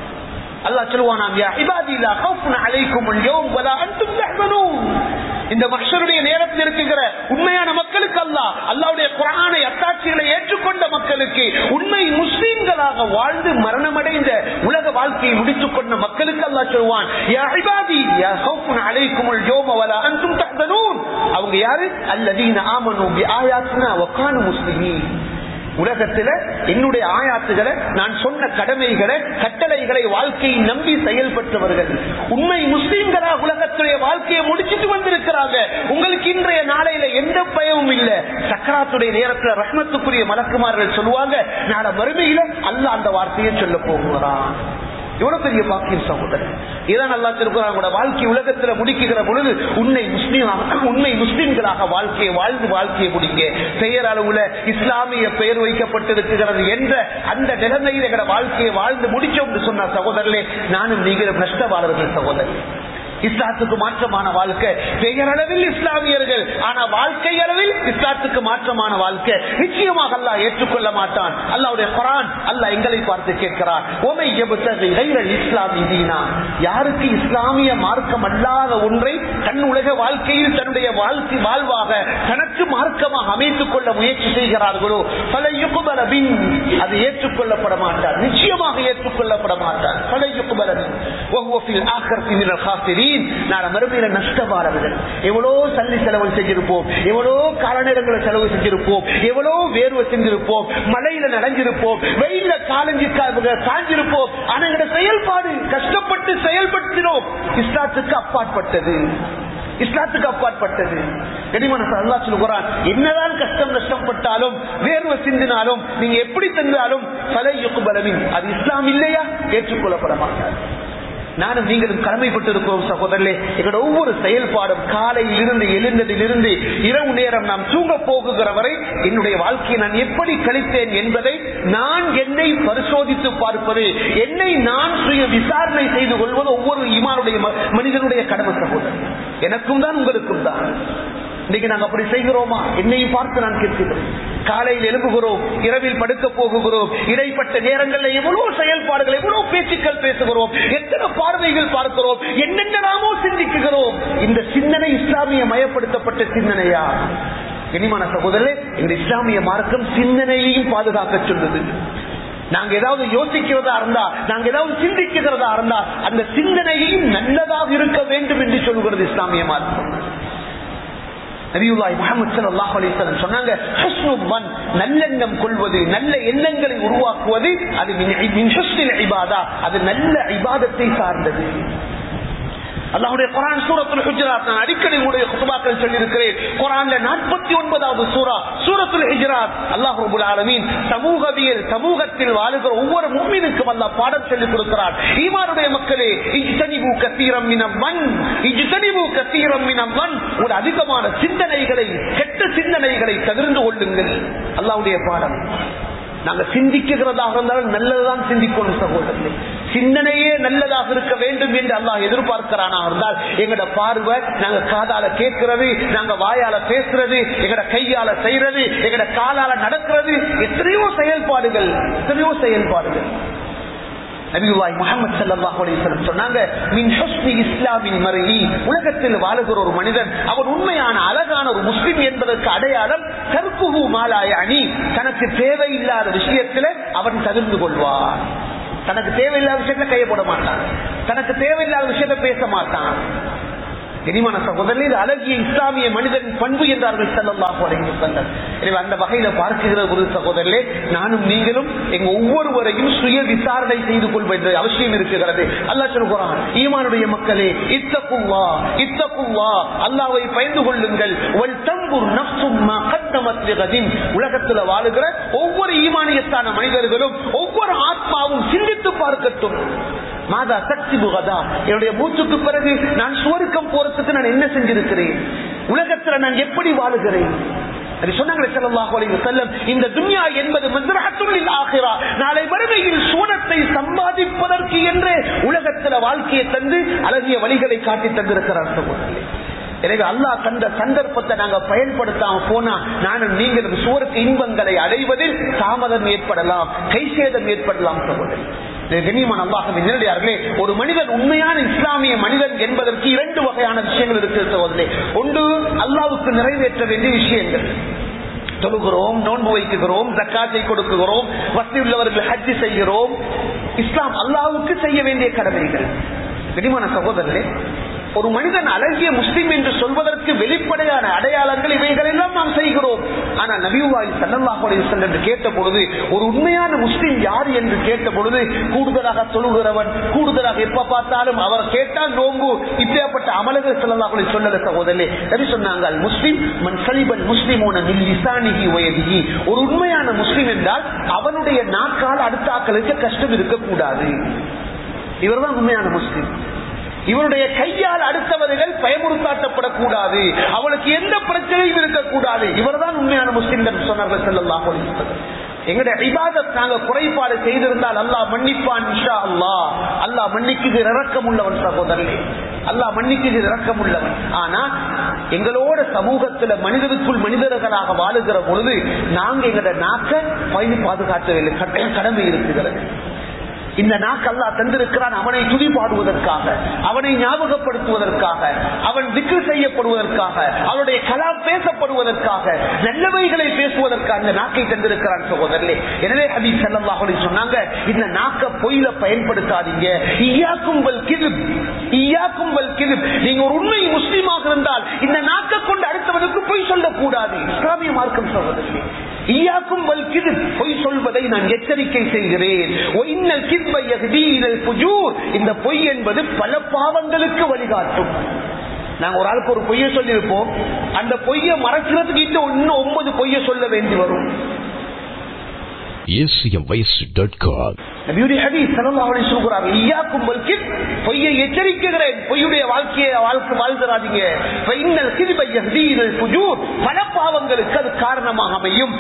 அல்லாஹ் சொல்வானாம், யா இபாதி லா கௌஃபுன் அலைக்குமுல் யௌம் வலா அன்தும் தஹ்சனூன். இந்த மஹ்ஷருடைய நேரத்தில் இருக்கிற உண்மையான மக்களுக்கு அல்லாஹ் அல்லாஹ்வுடைய குர்ஆனை அத்தாட்சிகளை ஏற்றுக்கொண்ட மக்களுக்கு, உண்மை முஸ்லிம்களாக வாழ்ந்து மரணமடைந்த உலக வாழ்க்கையை முடித்துக் கொண்ட மக்களுக்கு அல்லாஹ் சொல்வான், யா இபாதி லா கௌஃபுன் அலைக்குமுல் யௌம் வலா அன்தும் தஹ்சனூன். அவங்க யாரு? அல்லதீன ஆமனூ பிஆயாத்தினா வ கானூ முஸ்லிமீன். உலகத்துல என்னுடைய ஆயாத்துகளை, நான் சொன்ன கடமைகளை, கட்டளைகளை வாழ்க்கையை நம்பி செயல்பட்டவர்கள், உண்மை முஸ்லிம்களா உலகத்துடைய வாழ்க்கையை முடிச்சிட்டு வந்திருக்கிறாங்க. உங்களுக்கு இன்றைய நாளையில எந்த பயமும் இல்ல. சக்கராத்துடைய நேரத்தில் ரஹ்மத்துக்குரிய மலக்குமார்கள் சொல்லுவாங்க, நாளை மறுமையில அல்லாஹ் அந்த வார்த்தையை சொல்ல போகிறான். எவ்வளவு பெரிய பாக்கியம் சகோதரர். இதான் அல்லாஹ் திருக்குறான், வாழ்க்கை உலகத்துல முடிக்குகிற பொழுது உன்னை முஸ்லீமாக உண்மை முஸ்லிம்களாக வாழ்க்கையை வாழ்ந்து வாழ்க்கையை முடிங்க. பெயர் அளவுல இஸ்லாமிய பெயர் வைக்கப்பட்டிருக்கிறது என்ற அந்த நிலைமையில் எங்களோட வாழ்க்கையை வாழ்ந்து முடிச்சோம் என்று சொன்ன சகோதரர்களே, நானும் நீங்களும் நஷ்டவாளர்கள் சகோதரர். இஸ்லாத்துக்கு மாற்றமான வாழ்க்கை, பெயரளவில் இஸ்லாமியர்கள், ஆனா வாழ்க்கை அளவில் இஸ்லாத்துக்கு மாற்றமான வாழ்க்கை நிச்சயமாக அல்லாஹ் ஏற்றுக்கொள்ள மாட்டான். அல்லாஹ்வுடைய குர்ஆன் அல்லாஹ் எங்களை பார்த்து கேட்கிறார், ஓமை யப்தகி கைரல் இஸ்லாமி தீனா. யாருக்கு இஸ்லாமிய மார்க்கம் அல்லாத ஒன்றை தன் உலக வாழ்க்கையில் தன்னுடைய வாழ்க்கை வாழ்வாக தனக்கு மார்க்கமாக அமைத்துக் கொள்ள முயற்சி செய்கிறார்களோ ஃபல யுக்பல பின், அது ஏற்றுக்கொள்ளப்பட மாட்டார், நிச்சயமாக ஏற்றுக்கொள்ளப்பட மாட்டார். ஃபல யுக்பல பின் வஹுவ ஃபில் ஆখিরাতি மினல் காஃபிரீன். மறுமையில நஷ்டவாளர்கள். எவ்வளோ சல்லி செலவு செஞ்சிருப்போம், எவ்வளோ காலநேரங்களை செலவு செஞ்சிருப்போம், எவ்வளோ வேர்வை செஞ்சிருப்போம், மழையில நடந்திருப்போம், வெயில காலஞ்சி காஞ்சிருப்போம். ஆனா எங்க செயல்பாடு கஷ்டப்பட்டு செயல்படுத்தினோம் இஸ்லாத்துக்கு அப்பாற்பட்டது, இஸ்லாத்துக்கு அப்பாற்பட்டது. அல்லாஹ் சொல்கிறான், என்னதான் கஷ்டம் நஷ்டப்பட்டாலும் வேர்வை சிந்தினாலும் நீங்க எப்படி தந்தாலும் ஃபல யுக்பல மின், அது இஸ்லாம் இல்லையா, ஏற்றுக்கொள்ளப்பட மாட்டார். நானும் நீங்களும் கடமைப்பட்டிருக்கிறோம் சகோதரர்களே. எங்களோட ஒவ்வொரு செயல்பாடும் காலையில் இருந்து எழுந்ததிலிருந்து இரவு நேரம் நாம் தூங்க போகுகிற வரை என்னுடைய வாழ்க்கையை நான் எப்படி கழித்தேன் என்பதை நான் என்னை பரிசோதித்து பார்ப்பது, என்னை நான் சுய விசாரணை செய்து கொள்வது ஒவ்வொரு ஈமானுடைய மனிதனுடைய கடமை சகோதரர். எனக்கும் தான் உங்களுக்கும் தான். இன்னைக்கு நாங்க அப்படி செய்கிறோமா? என்னையும் பார்த்து நான் கேட்கிறேன். காலையில் எழுப்புகிறோம், இரவில் படுக்க போகுகிறோம், இடைப்பட்ட நேரங்களில் எவ்வளவு செயல்பாடுகள், எவ்வளவு பேச்சுக்கள் பேசுகிறோம், எத்தனை பார்வைகள் பார்க்கிறோம், என்னென்ன நாமோ சிந்திக்குகிறோம். இந்த சிந்தனை இஸ்லாமிய மயப்படுத்தப்பட்ட சிந்தனையா? கனிமான சகோதரர்களே, இந்த இஸ்லாமிய மார்க்கம் சிந்தனையையும் பாதுகாக்க சொல்லுது. நாங்க ஏதாவது யோசிக்கிறதா இருந்தா, நாங்க ஏதாவது சிந்திக்கிறதா இருந்தா அந்த சிந்தனையையும் நல்லதாக இருக்க வேண்டும் என்று சொல்கிறது இஸ்லாமிய மார்க்கம். நபியுல்லாஹி முஹம்மது ஸல்லல்லாஹு அலைஹி வஸல்லம் சொன்னாங்க, ஹுஸ்னுல் மன், நல்லெண்ணம் கொள்வது, நல்ல எண்ணங்களை உருவாக்குவது, அது மின் ஹுஸ்னில் இபாதா, அது நல்ல இபாதத்தை சார்ந்தது. அல்லாஹ்வுடைய குர்ஆன் சூரத்துல் ஹுஜராத், நான் அடிக்கடி உங்களுடைய குத்பாக்கள் சொல்லி இருக்கிறேன். குர்ஆன்ல நாற்பத்தி ஒன்பதாவது சூரா சூரத்துல் ஹுஜராத். அல்லாஹ் ரப்பல் ஆலமீன் சமூகவியல், சமூகத்தில் வாழுகிற ஒவ்வொரு முஃமினுக்கும் அல்லாஹ் பாடம் சொல்லிக் கொடுக்கிறார். ஈமானுடைய மக்களே, இஜ்தனிபு கஸீரம் மினல் மன், இஜ்தனிபு கஸீரம் மினல் மன், ஒரு அதிகமான சிந்தனைகளை, கெட்ட சிந்தனைகளை தவிர்த்து கொள்ளுங்கள். அல்லாஹ்வுடைய பாடம். நாங்க சிந்திக்கிறதாக இருந்தாலும் நல்லதுதான் சிந்திக்கணும் சகோதரர்களே. சிந்தனையே நல்லதாக இருக்க வேண்டும் என்று அல்லாஹ் எதிர்பார்க்கிறானா இருந்தால் எங்கட பார்வை, நாங்க காதால கேட்கிறது, நாங்க வாயால பேசுறது, எங்கட கையால செய்யறது, எங்கட காலால நடக்கிறது, எத்தனையோ செயல்பாடுகள், எத்தனையோ செயல்பாடுகள். நபியுல்லாஹி முஹம்மது ஸல்லல்லாஹு அலைஹி வஸல்லம் சொன்னாங்க, மின் ஹுஸ்னி இஸ்லாமில் மர்இ, உலகத்தில் வாழுகிற ஒரு மனிதன் அவன் உண்மையான அழகான ஒரு முஸ்லிம் என்பதற்கு அடையாளம் தர்குஹு மா லா யஅனி, தனக்கு தேவையில்லாத விஷயத்தில் அவன் தவிர்த்து கொள்வான். தனக்கு தேவையில்லாத விஷயத்துல கையை போட மாட்டான், தனக்கு தேவையில்லாத விஷயத்தை பேச மாட்டான். தெரியுமான சகோதரர்களே, இது அழகிய இஸ்லாமிய மனிதன் பண்பு என்றார்கள் ஸல்லல்லாஹு அலைஹி வஸல்லம். எனவே அந்த வகையில பார்க்கிற ஒரு சகோதரர்களே, நானும் நீங்களும் எங்க ஒவ்வொருவரையும் சுய விசாரணை செய்து கொள்ள வேண்டிய அவசியம் இருக்கிறது. அல்லாஹ் சொல்கிறான், ஈமானுடைய மக்களே, இத்தகுல்லாஹ் இத்தகுல்லாஹ், அல்லாஹ்வை பயந்து கொள்ளுங்கள். வல் தன்துர் நஃப்சும் மா கத்தமத் லிகதின், உலகத்தில் வாழுகிற ஒவ்வொரு ஈமானியத்தான மனிதர்களும் ஒவ்வொரு ஆத்மாவும் சிந்தித்து பார்க்கட்டும். மாதா சக்தி புகதா, என்னுடைய மூச்சுக்கு பிறகு நான் சுவர்க்கம் போறதுக்கு நான் என்ன செஞ்சிருக்கிறேன், உலகத்தில் நான் எப்படி வாழுகிறேன். சொன்னாங்களே ஸல்லல்லாஹு அலைஹி வஸல்லம், இந்த துன்யா என்பது மஸ்ரஹத்துல் லில் ஆகிரா, நாளை மறுமையில் சுவனத்தை சம்பாதிப்பதற்கு என்று உலகத்தில் வாழ்க்கையை தந்து அழகிய வழிகளை காட்டி தந்திருக்கிறார். எனவே அல்லாஹ் தந்த சந்தர்ப்பத்தை நாங்க பயன்படுத்தாம போனா நானும் நீங்களும் சுவருக்கு இன்பங்களை அடைவதில் தாமதம் ஏற்படலாம், கைசேதம் ஏற்படலாம். கண்ணியமான அல்லாஹ்வின் நல்லடியார்களே, ஒரு மனிதன் உண்மையான இஸ்லாமிய மனிதன் என்பதற்கு இரண்டு வகையான விஷயங்கள் இருக்கிறது. ஒன்று, அல்லாஹ்வுக்கு நிறைவேற்ற வேண்டிய விஷயங்கள். தொழுகிறோம், நோன்பு வைக்கிறோம், ஜக்காத்தை கொடுக்கிறோம், வசதி உள்ளவர்கள் ஹஜ் செய்கிறோம். இஸ்லாம் அல்லாஹ்வுக்கு செய்ய வேண்டிய கடமைகள். கண்ணியமான சகோதரர்களே, ஒரு மனிதன் அழகிய முஸ்லிம் என்று சொல்வதற்கு வெளிப்படையான அடையாளங்கள் இவைகள் எல்லாம் நாம் செய்கிறோம். ஆனால் நபியுல்லாஹி ஸல்லல்லாஹு அலைஹி வஸல்லம் என்று கேட்ட பொழுது, ஒரு உண்மையான முஸ்லிம் யார் என்று கேட்ட பொழுது, கூடுதலாக தொழுகிறவன், கூடுதலாக எப்ப பார்த்தாலும் அவர் கேட்டால் நோம்பு, இப்பேற்பட்ட அமல்கள் ஸல்லல்லாஹு அலைஹி வஸல்லம் சகோதரர்களே, நபி சொன்னாங்க, முஸ்லிம் மன் சலிபல் முஸ்லிமூன மின் லிசானிஹி வ யதிஹி, ஒரு உண்மையான முஸ்லிம் என்றால் அவனுடைய நாக்கால் அடுத்த ஆக்களுக்கு கஷ்டம் இருக்கக்கூடாது. இவர்தான் உண்மையான முஸ்லிம். இவருடைய கையால் அடுத்தவர்கள் பயமுறுத்தாட்டப்படக்கூடாது, அவளுக்கு எந்த பிரச்சனையும் இருக்கக்கூடாது. இவர்தான் உண்மையான முஸ்லிம் என்று சொன்னார்கள் ஸல்லல்லாஹு அலைஹி வஸல்லம். எங்களுடைய இபாதத் நாங்க குறைபாடு செய்திருந்தால் அல்லாஹ் மன்னிப்பான் இன்ஷா அல்லாஹ். அல்லாஹ் மன்னிக்குது இரக்கம் உள்ளவன் சகோதரனே, அல்லாஹ் மன்னிக்குது இரக்கம் உள்ளவன். ஆனா எங்களோட சமூகத்துல மனிதருக்குள் மனிதர்களாக வாழுகிற பொழுது நாங்க எங்களோட நாக்க பயன் பாதுகாக்க வேண்டிய கடமை இருக்கிறது. இந்த நாக்கு அல்லாஹ் தந்திருக்கிறான் அவனை துதி பாடுவதற்காக, அவனை ஞாபகப்படுத்துவதற்காக, அவன் திக்ர் செய்யப்படுவதற்காக, அவனுடைய கலாம் பேசப்படுவதற்காக, நல்லவைகளை பேசுவதற்காக இந்த நாக்கை தந்திருக்கிறான் சகோதரர்களே. எனவே ஹதீஸ் ஸல்லல்லாஹு அலைஹி சொன்னாங்க, இந்த நாக்க பொய்ல பயன்படுத்தாதீங்க. இய்யாக்கும் வல் கிذب, இய்யாக்கும் வல் கிذب. நீங்க ஒரு உண்மை முஸ்லிமாக இருந்தால் இந்த நாக்க கொண்டு அடுத்தவனுக்கு பொய் சொல்லக்கூடாது. இஸ்லாமிய மார்க்கம் சகோதரர்களே, இய்யாக்கும் வல் கிذب, பொய் சொல்வதை நான் எச்சரிக்கை செய்கிறேன். இந்த பொய் என்பது பல பாவங்களுக்கு வழிகாட்டும். நாங்க ஒரு ஆளுக்கு ஒரு பொய்யை சொல்லி இருப்போம், அந்த பொய்யை மறைக்கிறதுக்கு இன்னும் ஒன்பது பொய்யை சொல்ல வேண்டி வரும். பொய்யை எச்சரிக்கிறேன், பொய்யுடைய வாழ்க்கையை வாழ்க்கை வாழ்ந்துடாதீங்க. பல பாவங்களுக்கு அது காரணமாக அமையும்.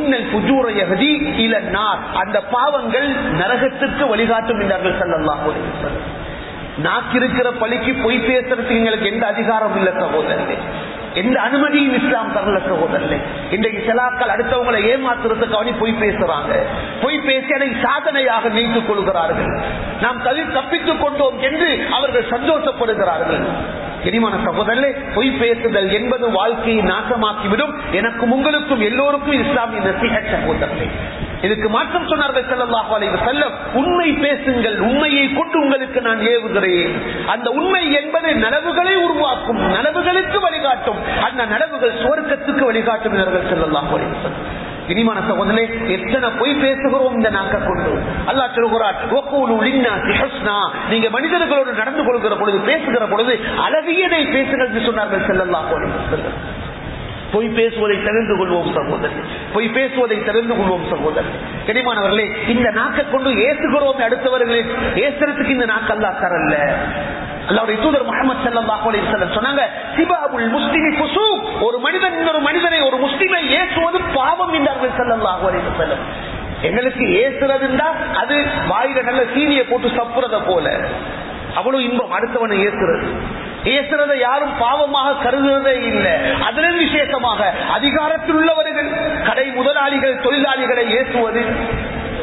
அந்த பாவங்கள் நரகத்திற்கு வழிகாட்டும் என்றார்கள் ஸல்லல்லாஹு அலைஹி வஸல்லம். நாக்கிருக்கிற பழிக்கு பொய் பேசுறதுக்கு எங்களுக்கு எந்த அதிகாரம் இல்லை சகோதரர்களே, எந்த அனுமதியும் இஸ்லாம் தரல சகோதரர்களே. இன்றைக்கு சிலாக்கள் அடுத்தவங்களை ஏமாத்துறதுக்கு அவனி பொய் பேசுறாங்க, பொய் பேசி அதை சாதனையாக நினைத்துக் கொள்கிறார்கள். நாம் தவிர தப்பித்துக் கொண்டோம் என்று அவர்கள் சந்தோஷப்படுகிறார்கள். தெரியுமான சகோதரர்களே, பொய் பேசுதல் என்பது வாழ்க்கையை நாசமாக்கிவிடும். எனக்கும் உங்களுக்கும் எல்லோருக்கும் இஸ்லாமிய நசீஹத் சகோதரர்களே. இதுக்கு மாற்றம் சொன்னார்கள் ஸல்லல்லாஹு அலைஹி வஸல்லம், உண்மை பேசுங்கள், உண்மையை கொண்டு உங்களுக்கு நான் ஏவுகிறேன். அந்த உண்மை என்பது நனவுகளை உருவாக்கும், நனவுகளுக்கு வழிகாட்டும். அந்த நனவுகள் சுவர்க்கத்துக்கு வழிகாட்டும் என்றார்கள் ஸல்லல்லாஹு அலைஹி வஸல்லம். இனிமான சகோதரனே, எத்தனை பொய் பேசுகிறோம் இந்த நாக்க கொண்டு. அல்லாஹ் சொல்கிறார், வகூலு லின்னாஸி ஹுஸ்னா, நீங்க மனிதர்களோடு நடந்து கொள்கிற பொழுது, பேசுகிற பொழுது அழகியதை பேசுங்கள் என்று சொன்னார்கள் ஸல்லல்லாஹு அலைஹி வஸல்லம். பொய் பேசுவதை தெரிந்து கொள்வோம் சகோதரர், பொய் பேசுவதை தெரிந்து கொள்வோம் சகோதரர். கனிமானவர்களே, இந்த நாக்கை கொண்டு ஏசுகிறோம் அடுத்தவர்களே, ஏசுறதுக்கு இந்த நாக்கு அல்லாஹ் தரல. அல்லாஹ்வுடைய தூதர் முஹம்மது ஸல்லல்லாஹு அலைஹி வஸல்லம் சொன்னாங்க, சிபாபுல் முஸ்லிமி ஃபுசூக், ஒரு மனிதன் இன்னொரு மனிதனை, ஒரு முஸ்லிமை ஏசுவது பாவம் என்றார்கள் ஸல்லல்லாஹு அலைஹி வஸல்லம். எங்களுக்கு ஏசுறதுன்னா அது வாயில நல்ல சீனியை போட்டு சப்புறத போல அவ்வளவு இன்பம். அடுத்தவனை ஏசுறது, ஏசுறதை யாரும் பாவமாக கருதுறதே இல்லை. அதிலும் விசேஷமாக அதிகாரத்தில் உள்ளவர்கள், கடை முதலாளிகள், தொழிலாளிகளை ஏசுவது,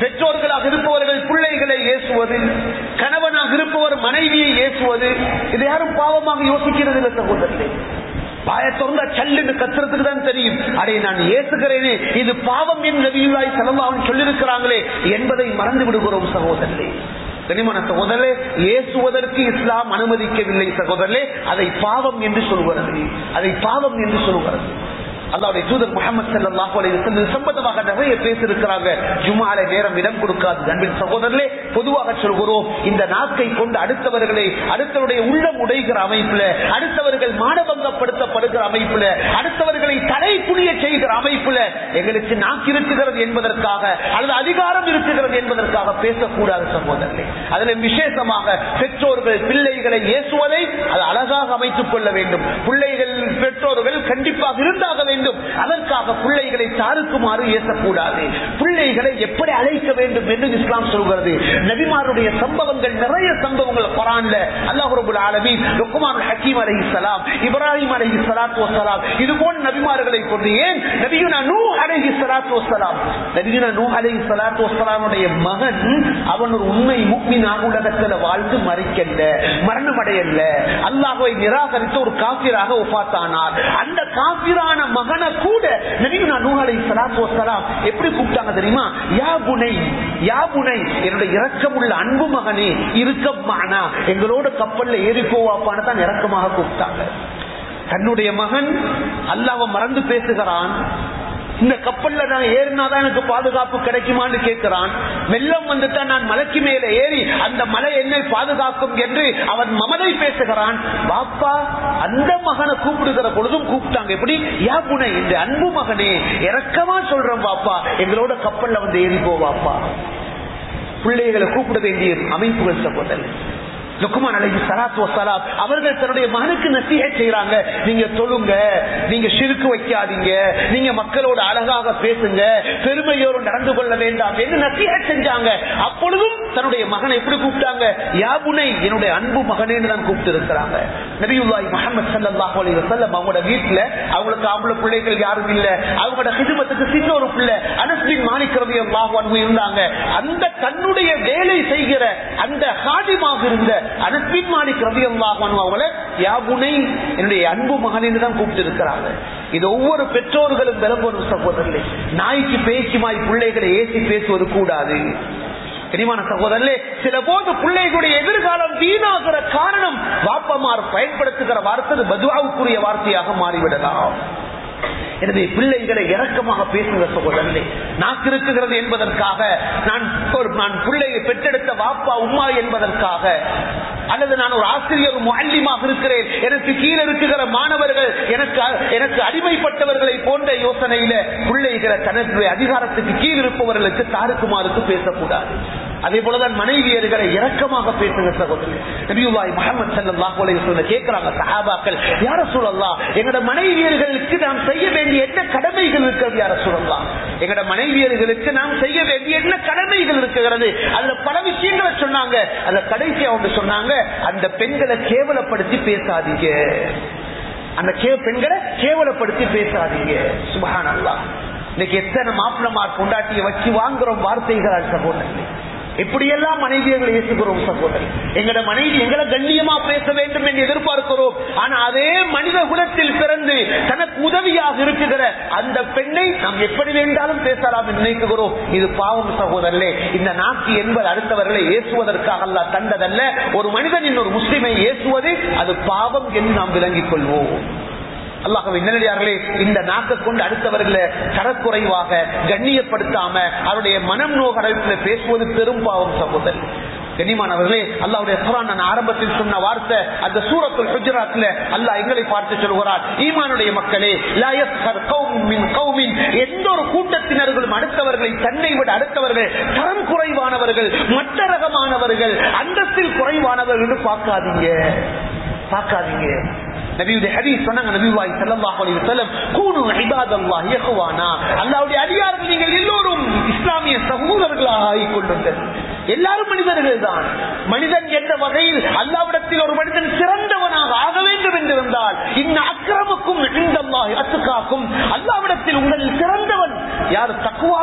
பெற்றோர்களாக இருப்பவர்கள் பிள்ளைகளை ஏசுவது, கணவனாக இருப்பவர் மனைவியை ஏசுவது, இதை யாரும் பாவமாக யோசிக்கிறது இல்லை சகோதரர்களே. பாய திறந்தா சல்லுன்னு கத்துறதுக்கு தான் தெரியும், அடே நான் ஏசுகிறேனே இது பாவம் என்று நபியுல்லாஹி ஸல்லல்லாஹு அலைஹி வஸல்லம் சொல்லியிருக்கிறாங்களே என்பதை மறந்து விடுகிறோம் சகோதரர்களே. கனிமான சகோதரர்களே, ஏசுவதற்கு இஸ்லாம் அனுமதிக்கவில்லை சகோதரர்களே, அதை பாவம் என்று சொல்கிறது, அதை பாவம் என்று சொல்கிறது. அல்லாஹ்வுடைய தூதர் முஹம்மது ஸல்லல்லாஹு அலைஹி வஸல்லம் சம்பந்தமாக நிறைய பேசியிருக்கிறாங்க. ஜும்ஆல நேரம் இடம் கொடுக்காது. அன்பின் சகோதரர்களே, பொதுவாக சொல்கிறோம், இந்த நாக்கை கொண்டு அடுத்தவர்களை அடுத்தவருடைய உள்ளம் உடைகிற அமைப்புல, அடுத்தவர்கள் மானபங்கப்படுத்தப்படுகிற அமைப்புல, அடுத்தவர்களை தடை புரிய செய்கிற அமைப்புல எங்களுக்கு நாக்கு இருக்குகிறது என்பதற்காக அல்லது அதிகாரம் இருக்குகிறது என்பதற்காக பேசக்கூடாது சகோதரர்களே. அதில் விசேஷமாக பெற்றோர்கள் பிள்ளைகளை ஏசுவதை அது அழகாக அமைத்துக் கொள்ள வேண்டும். பிள்ளைகள் பெற்றோர்கள் கண்டிப்பாக இருந்தாக வேண்டும். அதற்காக பிள்ளைகளை தாருக்குமாறு ஏசக்கூடாது. பிள்ளைகளை எப்படி அழைக்க வேண்டும் என்று இஸ்லாம் சொல்கிறது. நபிமாருடைய சம்பவங்கள் நிறைய சம்பவங்கள் குர்ஆன்ல அல்லாஹ் ரப்பல் ஆலமீன் லுக்மானுல் ஹக்கீம் அலைஹிஸ்ஸலாம், இப்ராஹிம் அலைஹிஸ்ஸலாத்து வஸ்ஸலாம் இது போன்ற நபிமார்களை கொண்டு, ஏன் நபியுனா நூஹ் அலைஹிஸ்ஸலாத்து வஸ்ஸலாம், நபியுனா நூஹ் அலைஹிஸ்ஸலாத்து வஸ்ஸலாமுடைய மகன் அவன் ஒரு உண்மை முஃமினாக உலகத்தில் வாழ்ந்து மரிக்கல்ல, மரணம் அடையல்ல, அல்லாஹ்வை நிராகரித்து ஒரு காஃபிராக வஃபாத்தானார். அந்த காஃபிரான மகனை கூட நபியுனா நூஹ் அலைஹிஸ்ஸலாத்து வஸ்ஸலாம் எப்படி கூப்பிட்டாங்க தெரியுமா? யா புனை, யா புனை, என்னுடைய இரக்கமுள்ள அன்பு மகனே, இருக்கமானா எங்களோட கப்பல்ல ஏறி போவாப்பான்னு தான் இரக்கமாக கூப்பிட்டாங்க. தன்னுடைய மகன் அல்லாஹ்வை மறந்து பேசுகிறான், இந்த கப்பல்ல நான் ஏறினாதான் எனக்கு பாதுகாப்பு கிடைக்குமான்னு கேட்கிறான். வெள்ளம் வந்துட்டா நான் மலைக்கு மேல ஏறி அந்த மலை என்னை பாதுகாக்கும் என்று அவன் மமதை பேசுகிறான். பாப்பா அந்த மகனை கூப்பிடுகிற பொழுதும் கூப்பிட்டாங்க. எப்படி? யா புனை, இந்த அன்பு மகனே இரக்கமா சொல்றேன் பாப்பா, எங்களோட கப்பல்ல வந்து ஏறி போவாப்பா. பிள்ளைகளை கூப்பிட வேண்டிய அமைப்புகள் சகோதரர். லுக்மான் அலைஹிஸ்ஸலாத்து வஸ்ஸலாம் அவர்கள் தன்னுடைய மகனுக்கு நசீஹத் செய்றாங்க. நீங்க தொழுங்க, நீங்க ஷிர்க் வைக்காதீங்க, நீங்க மக்களோட அழகாக பேசுங்க, பெருமையோடு நடந்து கொள்ள வேண்டாம் என்று நசீஹத் செஞ்சாங்க. அப்பொழுதும் தன்னுடைய மகனை எப்படி கூப்பிட்டாங்க? யா புனை, என்னுடைய அன்பு மகனே தான் கூப்பிட்டு இருக்கிறாங்க. நபியுல்லாஹி முஹம்மது ஸல்லல்லாஹு அலைஹி வஸல்லம் அவங்களோட வீட்டுல அவங்களுக்கு ஆம்பளை பிள்ளைகள் யாரும் இல்ல, அவங்களோட ஹிதுமத்துக்கு சின்ன ஒரு பிள்ளை அனஸ் பின் மாலிக் ரலியல்லாஹு அன்ஹு இருந்தாங்க. அந்த தன்னுடைய வேலை செய்கிற அந்த ஹாதிமாக இருந்த அனஸ் பின் மாலிக் ரலியல்லாஹு அன்ஹு அவங்கள யா புனை, என்னுடைய அன்பு மகன் என்று தான் கூப்பிட்டு இருக்கிறாங்க. இது ஒவ்வொரு பெற்றோர்களும் விளம்பரம் சகோதரர்களே. நாய்க்கு பேச்சுமாய் பிள்ளைகளை ஏசி பேசுவது கூடாது. கனிமான சகோதரர்களே, சில போது பிள்ளைகளுடைய எதிர்காலம் வீணாகிற காரணம் வாப்பமார் பயன்படுத்துகிற வார்த்தை பதுவாவுக்குரிய வார்த்தையாக மாறிவிடலாம். எனவே பிள்ளைகளை இரக்கமாக பேசுகிற சகோதரர்களே, நாக்கு இருக்குகிறது என்பதற்காக, நான் நான் பிள்ளையை பெற்றெடுத்த வாப்பா உம்மா என்பதற்காக, அல்லது நான் ஒரு ஆசிரியர் முஅல்லிமாக இருக்கிறேன், எனக்கு கீழே இருக்கிற மாணவர்கள் எனக்கு எனக்கு அடிமைப்பட்டவர்களை போன்ற யோசனையில பிள்ளைகளை தனது அதிகாரத்துக்கு கீழ் இருப்பவர்களுக்கு தாருக்குமாறுக்கு பேசக்கூடாது. அதே போலதான் மனைவியர்களை இரக்கமாக பேசுகிற சகோதரர். நபியுல்லாஹி முஹம்மது ஸல்லல்லாஹு அலைஹி வஸல்லம் கேக்குறாங்க சஹாபாக்கள், யா ரசூலல்லாஹ், எங்கட மனைவியர்களுக்கு நாம் செய்ய வேண்டிய என்ன கடமைகள் இருக்கிறது யா ரசூலல்லாஹ்? எங்கட மனைவியர்களுக்கு நாம் செய்ய வேண்டிய என்ன கடமைகள் இருக்கிறது? அதுல பல விஷயங்களை சொன்னாங்க. அதுல கடைசி அவங்க சொன்னாங்க, அந்த பெண்களை கேவலப்படுத்தி பேசாதீங்க, அந்த பெண்களை கேவலப்படுத்தி பேசாதீங்க. சுப்ஹானல்லாஹ். இன்னைக்கு எத்தனை மாப்பிளமார் கொண்டாட்டிய வச்சு வாங்குறோம் வார்த்தைகள் சகோதரர்களே. எப்படியெல்லாம் மனைவியர்களை ஏசுகிறோம் சகோதரர். எங்கட மனைவி எங்களை கண்ணியமா பேச வேண்டும் என்று எதிர்பார்க்கிறோம். ஆனா அதே மனித குலத்தில் பிறந்து தனக்கு உதவியாக இருக்கிற அந்த பெண்ணை நாம் எப்படி வேண்டாலும் பேசலாம் என்று நினைக்கிறோம். இது பாவம் சகோதரர்களே. இந்த நாக்கு என்பது அடுத்தவர்களை ஏசுவதற்காக அல்லாஹ் தந்ததல்ல. ஒரு மனிதன் இன்னொரு முஸ்லிமை ஏசுவது அது பாவம் என்று நாம் விளங்கிக் கொள்வோம். அல்லாஹ்வே நல்லடியார்களே, இந்த நாக்கை கொண்டு அடுத்தவர்களை தரக்குறைவாக கண்ணியப்படுத்தாம அவருடைய மனம் நோகரவில பேசுவது பெரும் பாவம் சகோதரர். கண்ணியமானவர்களே, அல்லாஹ்வுடைய குர்ஆன் நான் ஆரம்பத்தில் சொன்ன வார்த்தை அந்த சூரத்துல் ஹுஜராத்ல அல்லாஹ் எங்களை பார்த்து சொல்கிறார், ஈமானுடைய மக்களே, லா யஸ்கர் கௌமும் மின் கௌமின், எந்த ஒரு கூட்டத்தினர்களும் அடுத்தவர்களை தன்னை விட அடுத்தவர்கள் தரம் குறைவானவர்கள், மற்ற ரகமானவர்கள், அந்தஸ்தில் குறைவானவர்கள் என்று பார்க்காதீங்க பார்க்காதீங்க. நபியுடைய ஹதீஸ் சொன்னாங்க, நபியுல்லாஹி ஸல்லல்லாஹு அலைஹி வஸல்லம், கூனு இபாதல்லாஹி இஹ்வானா, அல்லாஹ்வுடைய அடியார்கள் நீங்கள் எல்லோரும் இஸ்லாமிய சகோதரர்களாக ஆகிக் கொள்ளுங்கள். எல்லாரும் மனிதர்கள் தான். மனிதன் என்ற வகையில் அல்லாஹ்விடத்தில் ஒரு மனிதன் சிறந்தவனாக ஆக வேண்டும் என்றிருந்தால், இன்ன அக்ரமக்கும் இன்தல்லாஹி அத்காக்கும், அல்லாஹ்விடத்தில் உங்களில் சிறந்தவன் யார் தக்வாவில் உச்சத்தை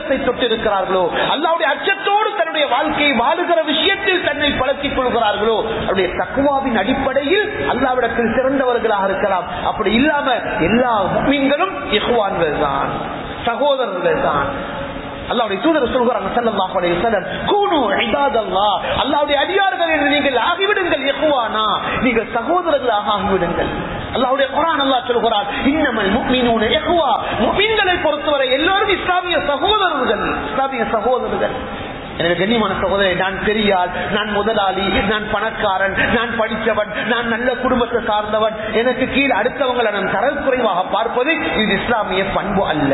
அந்தஸ்தை தொட்டிருக்கிறார்களோ, அல்லாஹ்வுடைய அச்சத்தோடு தன்னுடைய வாழ்க்கையை வாழுகிற விஷயத்தில் தன்னை பழக்கிக் கொள்கிறார்களோ, அவருடைய தக்வாவின் அடிப்படையில் அல்லாஹ்விடத்தில் சிறந்தவர்களாக இருக்கலாம். அப்படி இல்லாம எல்லா முஃமின்களும் இஹ்வான்கள் தான், சகோதரர்கள் தான். அல்லாஹ்வுடைய தூதர் சொல்கிறாங்க ஸல்லல்லாஹு அலைஹி வஸல்லம், கூனு இபாதல்லாஹ், அல்லாஹ்வுடைய அடியார்கள் என்று நீங்கள் ஆகிவிடுங்கள், இஹ்வானா, நீங்கள் சகோதரர்களாக ஆகிவிடுங்கள். அல்லாஹ்வுடைய குர்ஆன் அல்லாஹ் சொல்கிறார், இன்னமல் முஃமினூன இஹ்வா, முஃமின்களை பொறுத்தவரை எல்லாரும் இஸ்லாமிய சகோதரர்கள், இஸ்லாமிய சகோதரர்கள். எனவே கண்ணியமான சகோதரரை, நான் பெரியாள், நான் முதலாளி, நான் பணக்காரன், நான் படித்தவன், நான் நல்ல குடும்பத்தை சார்ந்தவன், எனக்கு கீழ் அடுத்தவங்களை நான் தரக்குறைவாக பார்ப்பது இது இஸ்லாமிய பண்பு அல்ல.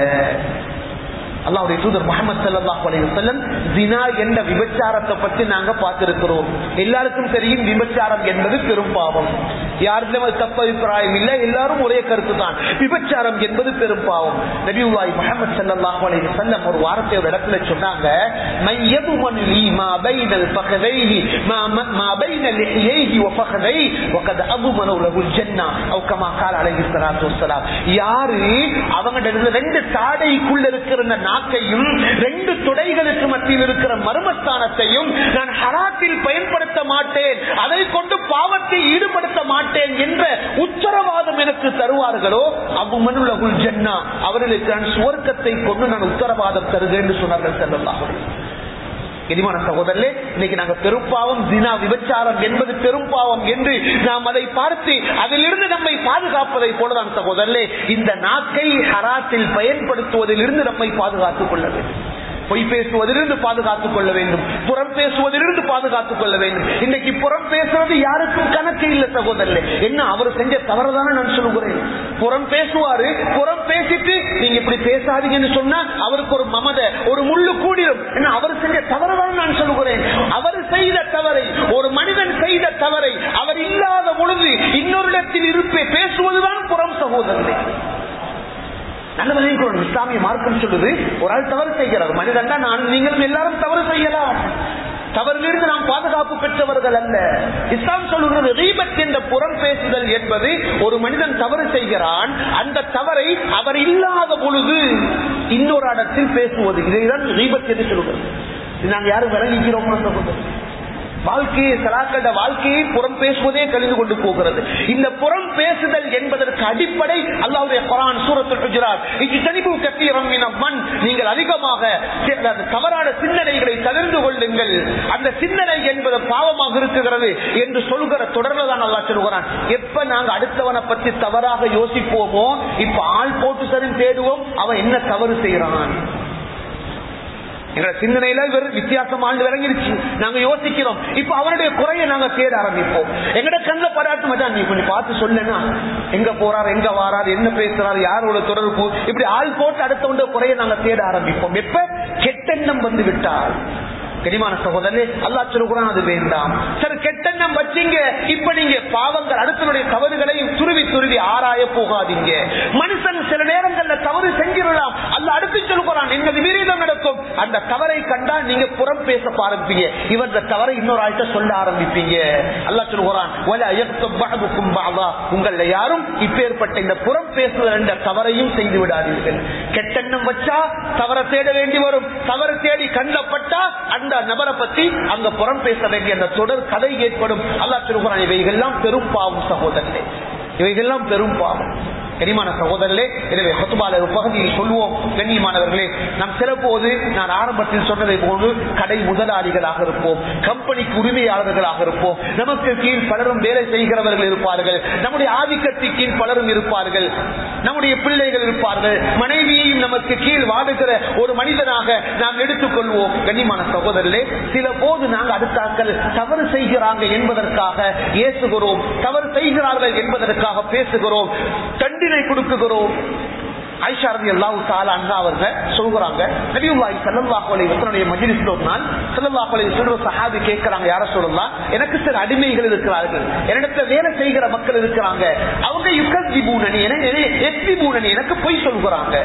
அல்லாஹ்வுடைய தூதர் முஹம்மது ஸல்லல்லாஹு அலைஹி வஸல்லம் ஜினா என்ற விபச்சாரத்தை பற்றி நாங்க பார்த்திருக்கிறோம். எல்லாருக்கும் தெரியும், விபச்சாரம் என்பது பெரும் பாவம். யாருக்கும் தப்பு அபிப்பிராயம் இல்லை, எல்லாரும் ஒரே கருத்து தான், விபச்சாரம் என்பது பெரும் பாவம். நபியுல்லாஹி முஹம்மது ஸல்லல்லாஹு அலைஹி வஸல்லம் ஒரு வார்த்தை ஒரு இடத்துல சொன்னாங்க, மய்யதுமன் லீ மா பைனல் ஃபഖதைஹி மா மா பைன லிஹியைஹி வ ஃபഖதைஹி வகத் அபுமனு லஹுல் ஜன்னah அவ் கமா قال அலைஹி ஸலாத்து வஸலாம். யாரு அவங்க ரெண்டு தாடைக்குள்ள இருக்கிற நாக்கையும் ரெண்டு துடைகளுக்கு மத்தியில் இருக்கிற மர்மஸ்தானத்தையும் நான் ஹராத்தில் பயன்படுத்த மாட்டேன், அதை கொண்டு பாவத்தை ஈடுபடுத்த மாட்டேன் என்ற உத்தரவாதம் எனக்கு தருவார்களோ, அபுமனு லஹுல் ஜன்னah, அவர்களுக்கு நான் சுவர்க்கத்தை கொண்டு நான் உத்தரவாதம் தருகிறேன் என்று சொன்னார்கள் ஸல்லல்லாஹு அலைஹி வஸல்லம். கனிமான சகோதரர்களே, இன்னைக்கு நாங்க பெரும்பாவம் ஜினா விபச்சாரம் என்பது பெரும்பாவம் என்று நாம் அதை பார்த்து அதிலிருந்து நம்மை பாதுகாப்பதை போலதான் சகோதரர்களே, இந்த நாக்கை ஹராத்தில் பயன்படுத்துவதில் இருந்து நம்மை பாதுகாத்துக் கொள்ள வேண்டும். பொய் பேசுவதிலிருந்து பாதுகாத்துக் கொள்ள வேண்டும், புறம் பேசுவதிலிருந்து பாதுகாத்துக் கொள்ள வேண்டும். இன்னைக்கு புறம் பேசுவது யாருக்கும் கணக்கு இல்லை சகோதரர்களே. என்ன அவர் செஞ்ச தவறுதானே நான் சொல்லுகிறேன். புறம் பேசுவாரு, புறம் பேசிட்டு நீங்க இப்படி பேசாதீங்கன்னு சொன்னா அவருக்கு ஒரு மமத, ஒரு முள்ளு கூடிடும். என்ன அவர் செஞ்ச தவறுதானே நான் சொல்லுகிறேன். அவர் செய்த தவறை, ஒரு மனிதன் செய்த தவறை அவர் இல்லாத பொழுது இன்னொரு இடத்தில் இருப்பே பேசுவதுதான் புறம் சகோதரர்களே. நல்ல இஸ்லாமிய மார்க்கம் சொல்லுது, ஒரு ஆள் தவறு செய்கிறார், மனிதன் தான் நான் நீங்களும் எல்லாரும் தவறு செய்யலாம், தவறிலிருந்து நாம் பாதுகாப்பு பெற்றவர்கள் அல்ல. இஸ்லாம் சொல்லுகிறது, கீபத் என்ற புறம் பேசுதல் என்பது ஒரு மனிதன் தவறு செய்கிறான், அந்த தவறை அவர் இல்லாத பொழுது இன்னொரு இடத்தில் பேசுவது, இதைதான் கீபத் என்று சொல்லுகிறது. நாங்கள் யாரும் விளங்கிக்கிறோம் சொல்லுகிறது. வாழ்க்கையை சலாக்கள வாழ்க்கையை புறம் பேசுவதே கழிந்து கொண்டு போகிறது. இந்த புறம் பேசுதல் என்பதற்கு அடிப்படை அல்லாஹ்வுடைய குர்ஆன் சூரத்துல் ஹுஜராத், இஜ்தனிபு கஸீரன் மினல் மன், நீங்கள் அதிகமாக தவறான சிந்தனைகளை தவிர்த்து கொள்ளுங்கள், அந்த சிந்தனை என்பது பாவமாக இருக்கிறது என்று சொல்கிற தொடர்ல தான் அல்லாஹ் சொல்கிறான். எப்ப நாங்க அடுத்தவனை பற்றி தவறாக யோசிப்போமோ, இப்ப ஆள் போட்டு சரி தேடுவோம் அவன் என்ன தவறு செய்யறான். எங்க சிந்தனையில வித்தியாசம் ஆண்டு விளங்கிருச்சு, நாங்க யோசிக்கிறோம். இப்ப அவருடைய குறையை நாங்க தேட ஆரம்பிப்போம். எங்கட கண்ணில் படாட்டு மச்சான் நீ கொஞ்சம் பார்த்து சொல்லுன்னா, எங்க போறாரு, எங்க வாராரு, என்ன பேசுறாரு, யாரோட தொடர்பு, இப்படி ஆள் போட்டு அடுத்த குறையை நாங்க தேட ஆரம்பிப்போம். எப்ப கெட்டெண்ணம் வந்து விட்டால். கனிமான சகோதரே, அல்லாஹ் சொல்லுகிறான் அது வேண்டாம். சரி, கெட்டெண்ணம் வச்சீங்க, இப்ப நீங்க பாவங்கள் அடுத்தவருடைய தவறுகளை துருவி துருவி ஆராய போகாதீங்க. மனுஷன் சில நேரங்கள்ல தவறு செஞ்சிடலாம், அல்லாஹ் அடுத்து சொல்லுகிறான் என்ன விபரீதம் நடக்கும். அந்த தவறை கண்டா நீங்க புறம் பேச ஆரம்பிப்பீங்க, இவர தவறை இன்னொரு ஆள்கிட்ட சொல்ல ஆரம்பிப்பீங்க. அல்லாஹ் சொல்லுகிறான், வலா யக்தப் பஅதுக்கும் பஅதா, உங்கள யாரும் இப்பேற்பட்ட இந்த புறம் பேசுகிற என்ற தவறையும் செய்து விடாதீர்கள். கெட்டெண்ணம் வச்சா தவற தேட வேண்டி வரும், தவறு தேடி கண்டப்பட்டா அந்த நபரை பத்தி அங்க புறம் பேச வேண்டிய அந்த தொடர் கதை ஏற்படும். அல்லாஹ் சொல்லுகிறான், இவைகள்லாம் பெரும் பாவம் சகோதரர்களே, இவைகள்லாம் பெரும் பாவம். கனிமான சகோதரர்களே, எனவே ஹுத்பால ஒரு பகுதியில் சொல்லுவோம், கண்ணியமானவர்களே, நாம் சிறப்போது நான் ஆரம்பத்தில் சொன்னதை போன்று கடை முதலாளிகளாக இருப்போம், கம்பெனிக்கு உரிமையாளர்களாக இருப்போம், நமக்கு கீழ் பலரும் வேலை செய்கிறவர்கள் இருப்பார்கள், நம்முடைய ஆதிக்கத்திற்கு கீழ் பலரும் இருப்பார்கள், நம்முடைய பிள்ளைகள் இருப்பார்கள், மனைவியையும் நமக்கு கீழ் வாடுகிற ஒரு மனிதனாக நாம் எடுத்துக்கொள்வோம். கண்ணியமான சகோதரர்களே, சில போது நாங்கள் அடுத்தாக்கள் தவறு செய்கிறாங்க என்பதற்காக ஏசுகிறோம், தவறு செய்கிறார்கள் என்பதற்காக பேசுகிறோம், தண்டனை கொடுக்குகிறோம். ஆயிஷா ரலியல்லாஹு தஆலா அன்ஹா அவர்கள் சொல்றாங்க, நபியுல்லாஹி ஸல்லல்லாஹு அலைஹி வஸல்லம் மஜ்லிஸ்ல ஒரு நாள் ஸல்லல்லாஹு அலைஹி வஸல்லம் சஹாபி கேக்குறாங்க, யா ரசூலல்லாஹ், எனக்கு சில அடிமைகள் இருக்கிறார்கள், என்னிடத்துல வேலை செய்கிற மக்கள் இருக்கிறாங்க, அவங்க யுகஜிபூனனி எத்லிபூனனி எனக்கு பொய் சொல்றாங்க,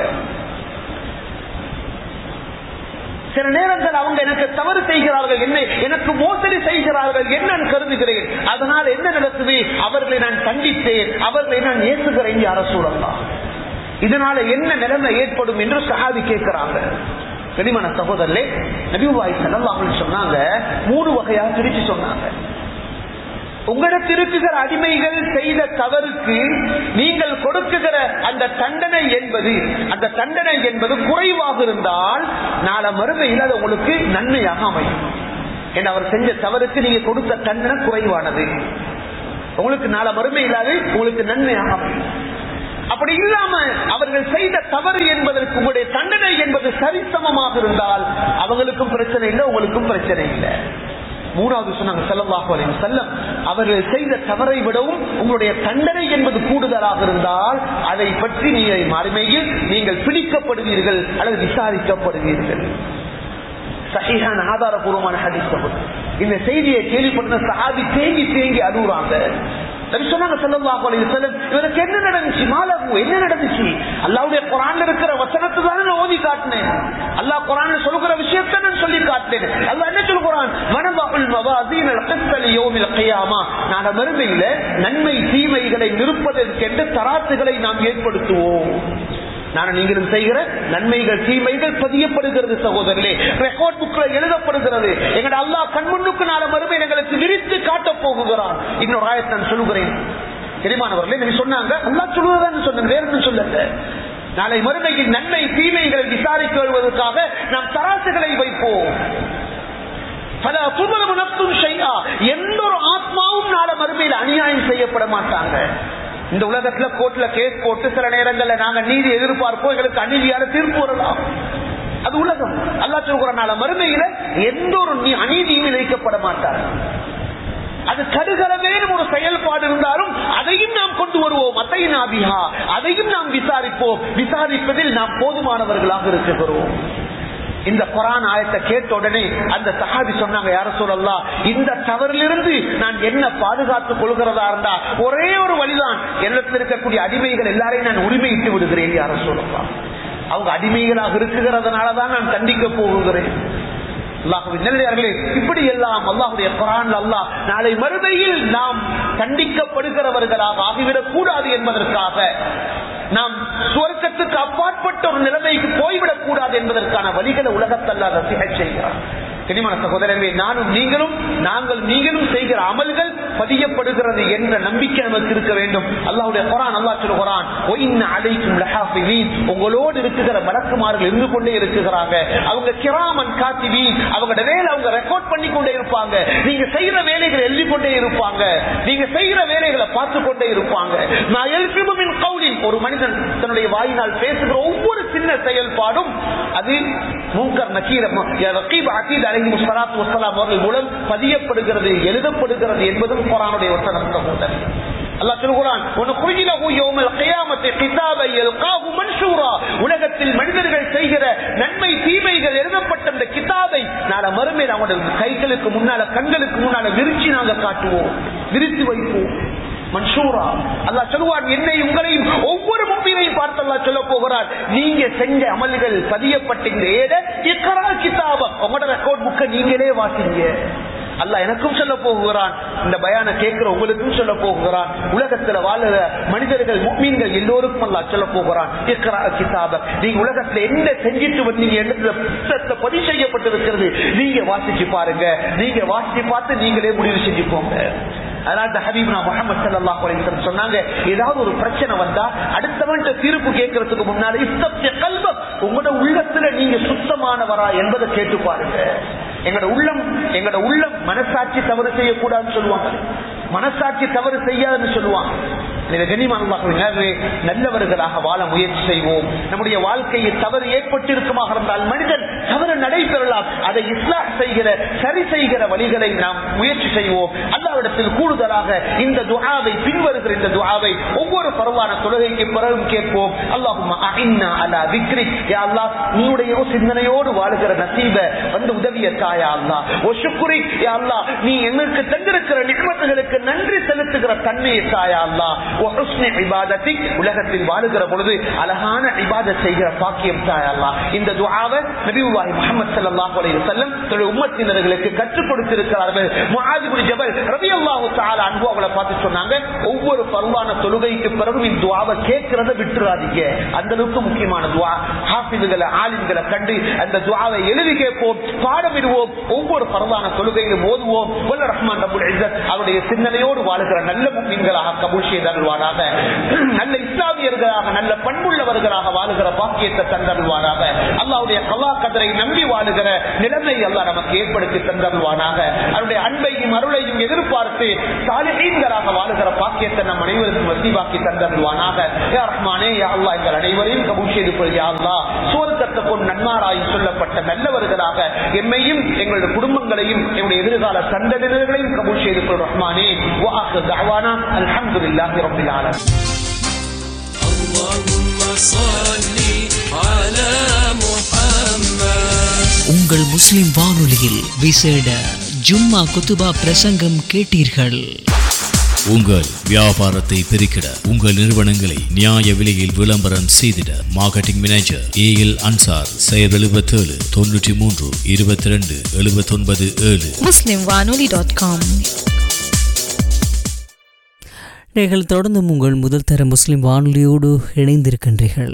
சில நேரங்கள் அவங்க எனக்கு தவறு செய்கிறார்கள், என்ன எனக்கு மோசடி செய்கிறார்கள் என்ன கருதுகிறேன், அதனால் என்ன நடக்குது, அவர்களை நான் கண்டித்தேன், அவர்களை நான் ஏசுகிறேன் யா ரசூலல்லாஹ், இதனால என்ன நிலைமை ஏற்படும் என்று சஹாபி கேட்கிறாங்க. கனிமான சகோதரர்களே, நபியுல்லாஹி ஸல்லல்லாஹு அலைஹி வஸல்லம் சொன்னாங்க, மூணு வகையா பிரிச்சு சொன்னாங்க. உங்களிடத்தில் இருக்கிற அடிமைகள் செய்த தவறுக்கு நீங்கள் கொடுக்குகிற அந்த தண்டனை என்பது அந்த தண்டனை என்பது குறைவாக இருந்தால் நாளை மறுமையில் அது உங்களுக்கு நன்மையாக அமையும். ஏன்னா அவர் செஞ்ச தவறுக்கு நீங்க கொடுத்த தண்டனை குறைவானது, உங்களுக்கு நாளை மறுமையில் அது உங்களுக்கு நன்மையாக அமையும். அப்படி இல்லாம அவர்கள் செய்த தவறு என்பதற்கு உங்களுடைய தண்டனை என்பது சரிசமமாக இருந்தால் அவங்களுக்கும் பிரச்சனை இல்லை, உங்களுக்கும் பிரச்சனை இல்லை. மூணாவது சொன்னாங்க ஸல்லல்லாஹு அலைஹி வஸல்லம், அவர்கள் செய்த தவறை விடவும் உங்களுடைய தண்டனை என்பது கூடுதலாக இருந்தால் அதை பற்றி நீங்கள் மறுமையில் நீங்கள் பிடிக்கப்படுவீர்கள் அல்லது விசாரிக்கப்படுவீர்கள். சஹீஹான ஆதாரபூர்வமான ஹதீஸ். இந்த செய்தியை கேள்விப்பட்ட சஹாபி தேங்கி தேங்கி அழுகுறாங்க. சொன்னாங்க ஸல்லல்லாஹு அலைஹி வஸல்லம், இவருக்கு என்ன நடந்துச்சு? மாலகு என்ன நடந்துச்சு? அல்லாஹ்வுடைய குர்ஆன்ல இருக்கிற வசனத்தை தான் நான் ஓதி காட்டினேன். அல்லாஹ் குர்ஆன்ல சொல்லுகிற விஷயத்தை நான் சொல்லி காட்டினேன். அல்லாஹ் என்ன சொல்றான்? வனபுல் மவாசீனல் கிஸ்த லியௌமில் கியாமா, நாளை மறுமையில நன்மை தீமைகளை நிறுப்பதற்கென்று தராசுகளை நாம் ஏற்படுத்துவோம். நான் நீங்களும் செய்கிற நன்மைகள் தீமைகள் பதியப்படுகிறது சகோதரர்களே, ரெக்கார்ட் புக்ல எழுதப்படுகிறது. எங்கட அல்லாஹ் கண்முன்னுக்கு நாளை மறுமையில் எங்களுக்கு விரித்து காட்ட போகுகிறான். இன்னொரு ஆயத்தை நான் சொல்லுகிறேன். தெரியுமானவர்களே, நீங்க சொன்னாங்க அல்லாஹ் சொல்லுவதான் சொன்னாங்க, வேற எதுவும் சொல்லல. நாளை மறுமையில் நன்மை தீமைகளை விசாரிக்க வருவதற்காக நாம் தராசுகளை வைப்போம். எந்த ஒரு ஆத்மாவும் நாளை மறுமையில் அநியாயம் செய்யப்பட மாட்டாங்க. இந்த உலகத்துல கோர்ட்ல கேஸ் போட்டு சில நேரங்கள்ல நாங்க நீதி எதிர்பார்ப்போம், எங்களுக்கு அநீதியான தீர்ப்பு வரலாம். அது உலகம். அல்லாஹ் சொல்றான், மறுமையில எந்த ஒரு அநீதியும் இழைக்கப்பட மாட்டார். அது கடுகளவே ஒரு செயல்பாடு இருந்தாலும் அதையும் நாம் கொண்டு வருவோம். அத்தைனாபிஹா, அதையும் நாம் விசாரிப்போம். விசாரிப்பதில் நாம் போதுமானவர்களாக இருக்கிறோம். இந்த குர்ஆன் ஆயத்தை கேட்ட உடனே அந்த சஹாபி சொன்னாங்க, யா ரசூலல்லாஹ், இந்த தவறிலிருந்து நான் என்ன பாதுகாத்துக் கொள்கிறதா இருந்தா ஒரே ஒரு வழிதான், என்னிடத்தில் இருக்கக்கூடிய அடிமைகள் எல்லாரையும் நான் உரிமையிட்டு விடுகிறேன் யா ரசூலல்லாஹ். அவங்க அடிமைகளாக இருக்குகிறதுனாலதான் நான் தண்டிக்க போகிறேன். அல்லாஹ்வின் நல்லடியார்களே, இப்படி எல்லாம் அல்லாஹ்வுடைய குர்ஆன்ல அல்லாஹ் நாளை மறுமையில் நாம் தண்டிக்கப்படுகிறவர்களாக ஆகிவிடக் கூடாது என்பதற்காக, நாம் சுவர்க்கத்துக்கு அப்பாற்பட்ட ஒரு நிலைமைக்கு போய்விடக் கூடாது என்பதற்கான வழிகளை உலகத்தல்ல ரசிக செய்கிறார். கனிமான சகோதரர்களே, நானும் நீங்களும் நாங்கள் நீங்களும் செய்கிற அமல்கள் பதியப்படுகிறது என்ற நம்பிக்கை நமக்கு இருக்க வேண்டும். அல்லாஹ்வுடைய குர்ஆன் அல்லாஹ் சொல்கிறான், வ இன்ன அலைக்கும் லஹாஃபிதீன், உங்களோடு இருக்கிற மலக்குமார்கள் இருந்து கொண்டே இருக்கிறாங்க. அவங்க கிராமன் காத்திபீன், அவங்களோட வேலை அவங்க ரெக்கார்ட் பண்ணி கொண்டே இருப்பாங்க. நீங்க செய்யற வேலைகளை எழுதி கொண்டே இருப்பாங்க. நீங்க செய்யற வேலைகளை பார்த்து கொண்டே இருப்பாங்க. நான் எல்ஃபிபு மின் கௌலின், ஒரு மனிதன் தன்னுடைய வாயினால் பேசுகிற ஒவ்வொரு சின்ன செயல்பாடும் அது முன்கர் நக்கீர் ரகீப் அதீத் அலைஹி ஸலாத்து வஸ்ஸலாம் அவர்கள் மூலம் பதியப்படுகிறது, எழுதப்படுகிறது என்பதும் குர்ஆனுடைய வசனம். அல்லாஹ் சொல்கிறான், உலகத்தில் மனிதர்கள் செய்கிற நன்மை தீமைகள் எழுதப்பட்ட அந்த கிதாபை நாளை மறுமையில் அவங்களுடைய கைகளுக்கு முன்னால கண்களுக்கு முன்னால விரிச்சு நாங்க காட்டுவோம், விரித்து வைப்போம். மன்சூரா, அல்லாஹ் சொல்லுவான், என்னை உங்களையும் ஒவ்வொரு முஃமினையும் பார்த்து அல்லாஹ் சொல்ல போகிறார், நீங்க செஞ்ச அமல்கள் பதியப்பட்ட இந்த ஏட இக்ரா கிதாப, உங்களோட ரெக்கார்ட் புக்கை நீங்களே வாசிங்க. அல்லாஹ் எனக்கும் சொல்ல போகிறான், இந்த பயான கேட்கிற உங்களுக்கும் சொல்ல போகிறான். உலகத்துல வாழுற மனிதர்கள் முஃமின்கள் எல்லோருக்கும் அல்லாஹ் சொல்ல போகிறான், இக்ரா கிதாப, நீங்க உலகத்துல என்ன செஞ்சிட்டு வந்தீங்க என்று புத்தகத்துல பதிவு செய்யப்பட்டிருக்கிறது, நீங்க வாசிச்சு பாருங்க. நீங்க வாசிச்சு பார்த்து நீங்களே முடிவு செஞ்சுக்கோங்க. அதனால ஹபீப்னா முஹம்மது ஸல்லல்லாஹு அலைஹி வஸல்லம் சொன்னாங்க, ஏதாவது ஒரு பிரச்சனை வந்தா அடுத்தவன்ட்ட தீர்ப்பு கேட்கறதுக்கு முன்னாடி இஸ்தப்தி கல்பக், உங்களோட உள்ளத்துல நீங்க சுத்தமானவரா என்பதை கேட்டு பாருங்க. எங்களோட உள்ளம் எங்களோட உள்ளம் மனசாட்சி தவறு செய்யக்கூடாதுன்னு சொல்லுவாங்க, மனசாட்சி தவறு செய்யாதுன்னு சொல்லுவாங்க. நல்லவர்களாக வாழ முயற்சி செய்வோம். நம்முடைய வாழ்க்கையில் தவறு ஏற்பட்டிருக்குமாக இருந்தால் மனிதன் தவறு நடைபெறலாம், அதை இஸ்லாஹ் செய்கிற சரி செய்கிற வழிகளை நாம் முயற்சி செய்வோம். அல்லாஹ்விடத்தில் கூடுதலாக இந்த துஆவை பின்வருகிற இந்த துஆவை ஒவ்வொரு பரவான தொழுகைக்கு பிறகும் கேட்போம். அல்லாஹும்ம அஇன்னா அலா திக்ரிக், யா அல்லாஹ் உன்னுடைய சிந்தனையோடு வாழுகிற நசீபை வந்து உதவிய தாயா அல்லாஹ். வ ஷுக்ரிக், யா அல்லாஹ் நீ எங்களுக்கு தந்திருக்கிற நிஅமத்துகளுக்கு நன்றி செலுத்துகிற தன்மையை தாயா அல்லாஹ். வ ஹுஸ்னி இபாதத்திக், உலகத்தில் வாழுகிற பொழுது அழகான இபாதத் செய்கிற பாக்கியம் தாயா அல்லாஹ். இந்த துஆவை நபி ரசூலுல்லாஹி முஹம்மது ஸல்லல்லாஹு அலைஹி வஸல்லம் தன்னுடைய உம்மத்தினர்களுக்கு கற்றுக் கொடுத்திருக்கிறார்கள். முஆத் இப்னு ஜபல் ரலியல்லாஹு தஆலா அன்ஹு அவங்களை பார்த்து சொன்னாங்க, ஒவ்வொரு ஃபர்லான தொழுகைக்கு பிறகு இந்த துஆவை கேட்கிறத விட்டுறாதீங்க. அந்த அளவுக்கு முக்கியமான துஆ. ஹாஃபிதுகளை ஆலிம்களை கண்டு அந்த துஆவை எழுதி கேட்போம், பாடமிடுவோம், ஒவ்வொரு ஃபர்லான தொழுகையிலும் ஓதுவோம். வல்ல ரஹ்மான் ரப்புல் இஸ்ஸத் அவருடைய சிந்தனையோடு வாழுகிற நல்ல முஃமின்களாக கபூல் செய்தருள்வாராக. நல்ல இஸ்லாமியர்களாக நல்ல பண்புள்ளவர்களாக வாழுகிற பாக்கியத்தை தந்தருள்வாராக. அல்லாஹ்வுடைய கலா கதரை நம்பி வாழுகிற நிலைமை அல்லாஹ் நமக்கு ஏற்படுத்தி தந்தருள்வானாக. அவருடைய அன்பையும் அருளையும் எதிர்பார்த்து சாலிஹீன்களாக வாழுகிற பாக்கியத்தை நம் அனைவருக்கும் வசீபாக்கி தந்தருள்வானாக. யா ரஹ்மானே யா அல்லாஹ் எங்கள் அனைவரையும் கபூல் செய்து கொள் யா அல்லாஹ். சுவர்க்கத்தை கொண்டு நன்மாராய் சொல்லப்பட்ட நல்லவர்களாக எம்மையும் எங்களுடைய குடும்பங்களையும் எங்களுடைய எதிர்கால சந்ததியினர்களையும் கபூல் செய்து கொள் ரஹ்மானே. வ ஆகிரு தஅவானா அல்ஹம்துலில்லாஹி ரப்பில் ஆலமீன். உங்கள் முஸ்லிம் வானொலியில் விசேட ஜும்மா குத்துபா பிரசங்கம் கேட்டீர்கள். உங்கள் வியாபாரத்தை பெருக்கிட உங்கள் நிறுவனங்களை நியாய விலையில் விளம்பரம் செய்திட marketing manager A L Ansar செயல் எழுபத்தி ஏழு தொன்னூற்றி மூன்று இருபத்தி ரெண்டு எழுபத்தி ஒன்பது ஏழு முஸ்லிம் வானொலி டாட் காம். நீங்கள் தொடர்ந்து உங்கள் முதல் தர முஸ்லிம் வானொலியோடு இணைந்திருக்கின்றீர்கள்.